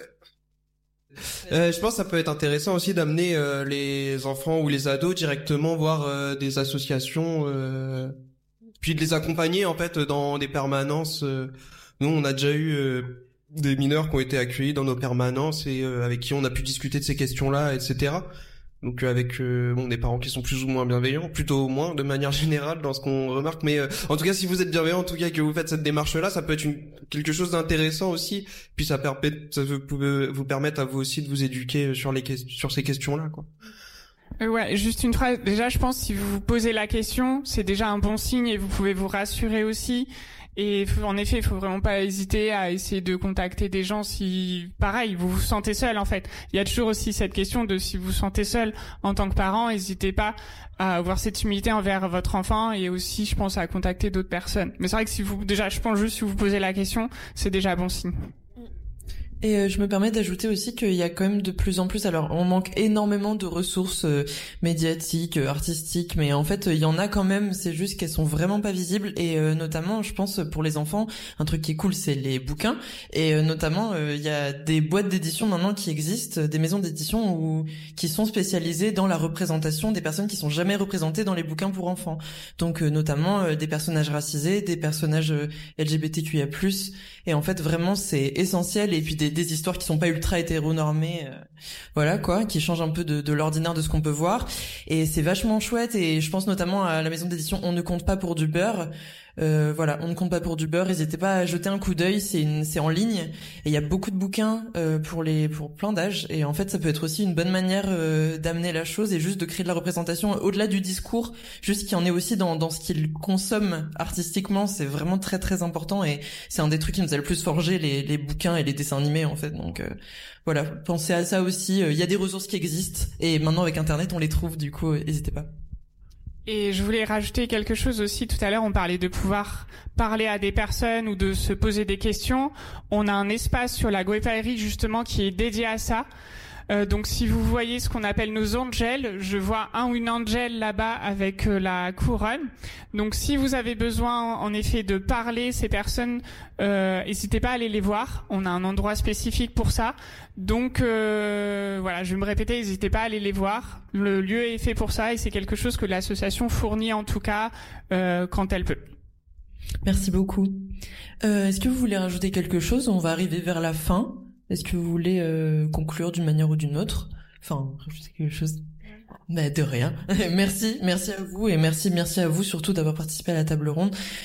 Je pense que ça peut être intéressant aussi d'amener les enfants ou les ados directement voir des associations, puis de les accompagner en fait dans des permanences. Nous, on a déjà eu des mineurs qui ont été accueillis dans nos permanences et avec qui on a pu discuter de ces questions-là, etc. Donc avec des parents qui sont plus ou moins bienveillants, plutôt au moins de manière générale dans ce qu'on remarque, mais en tout cas si vous êtes bienveillant, en tout cas que vous faites cette démarche-là, ça peut être quelque chose d'intéressant aussi, puis ça peut vous permettre à vous aussi de vous éduquer sur ces questions-là, quoi. Ouais, juste une phrase. Déjà, je pense si vous vous posez la question, c'est déjà un bon signe et vous pouvez vous rassurer aussi. Et en effet, il faut vraiment pas hésiter à essayer de contacter des gens si, pareil, vous vous sentez seul en fait. Il y a toujours aussi cette question de si vous vous sentez seul en tant que parent, n'hésitez pas à avoir cette humilité envers votre enfant et aussi, je pense, à contacter d'autres personnes. Mais c'est vrai que je pense juste si vous posez la question, c'est déjà bon signe. Et je me permets d'ajouter aussi qu'il y a quand même de plus en plus, alors on manque énormément de ressources médiatiques, artistiques, mais en fait il y en a quand même, c'est juste qu'elles sont vraiment pas visibles, et notamment je pense pour les enfants, un truc qui est cool c'est les bouquins, et notamment il y a des boîtes d'édition maintenant qui existent, des maisons d'édition qui sont spécialisées dans la représentation des personnes qui sont jamais représentées dans les bouquins pour enfants, donc notamment des personnages racisés, des personnages LGBTQIA+, et en fait vraiment c'est essentiel, et puis des histoires qui sont pas ultra hétéronormées, voilà quoi, qui changent un peu de l'ordinaire de ce qu'on peut voir, et c'est vachement chouette. Et je pense notamment à la maison d'édition On ne compte pas pour du beurre. Voilà, On ne compte pas pour du beurre, n'hésitez pas à jeter un coup d'œil, c'est en ligne, et il y a beaucoup de bouquins pour plein d'âges, et en fait ça peut être aussi une bonne manière d'amener la chose et juste de créer de la représentation au-delà du discours, juste qu'il y en ait aussi dans ce qu'ils consomment artistiquement. C'est vraiment très très important, et c'est un des trucs qui nous a le plus forgé, les bouquins et les dessins animés en fait. Donc voilà, pensez à ça aussi, il y a des ressources qui existent, et maintenant avec internet on les trouve, du coup n'hésitez pas. Et je voulais rajouter quelque chose aussi. Tout à l'heure, on parlait de pouvoir parler à des personnes ou de se poser des questions. On a un espace sur la Guépaillerie, justement, qui est dédié à ça. Donc si vous voyez ce qu'on appelle nos angels, je vois un ou une angel là-bas avec la couronne. Donc si vous avez besoin en effet de parler, ces personnes, n'hésitez pas à aller les voir. On a un endroit spécifique pour ça. Donc voilà, je vais me répéter, n'hésitez pas à aller les voir. Le lieu est fait pour ça, et c'est quelque chose que l'association fournit en tout cas quand elle peut. Merci beaucoup. Est-ce que vous voulez rajouter quelque chose? On va arriver vers la fin. Est-ce que vous voulez conclure d'une manière ou d'une autre? Enfin, rajouter quelque chose? Bah, de rien. Merci à vous, et merci à vous surtout d'avoir participé à la table ronde.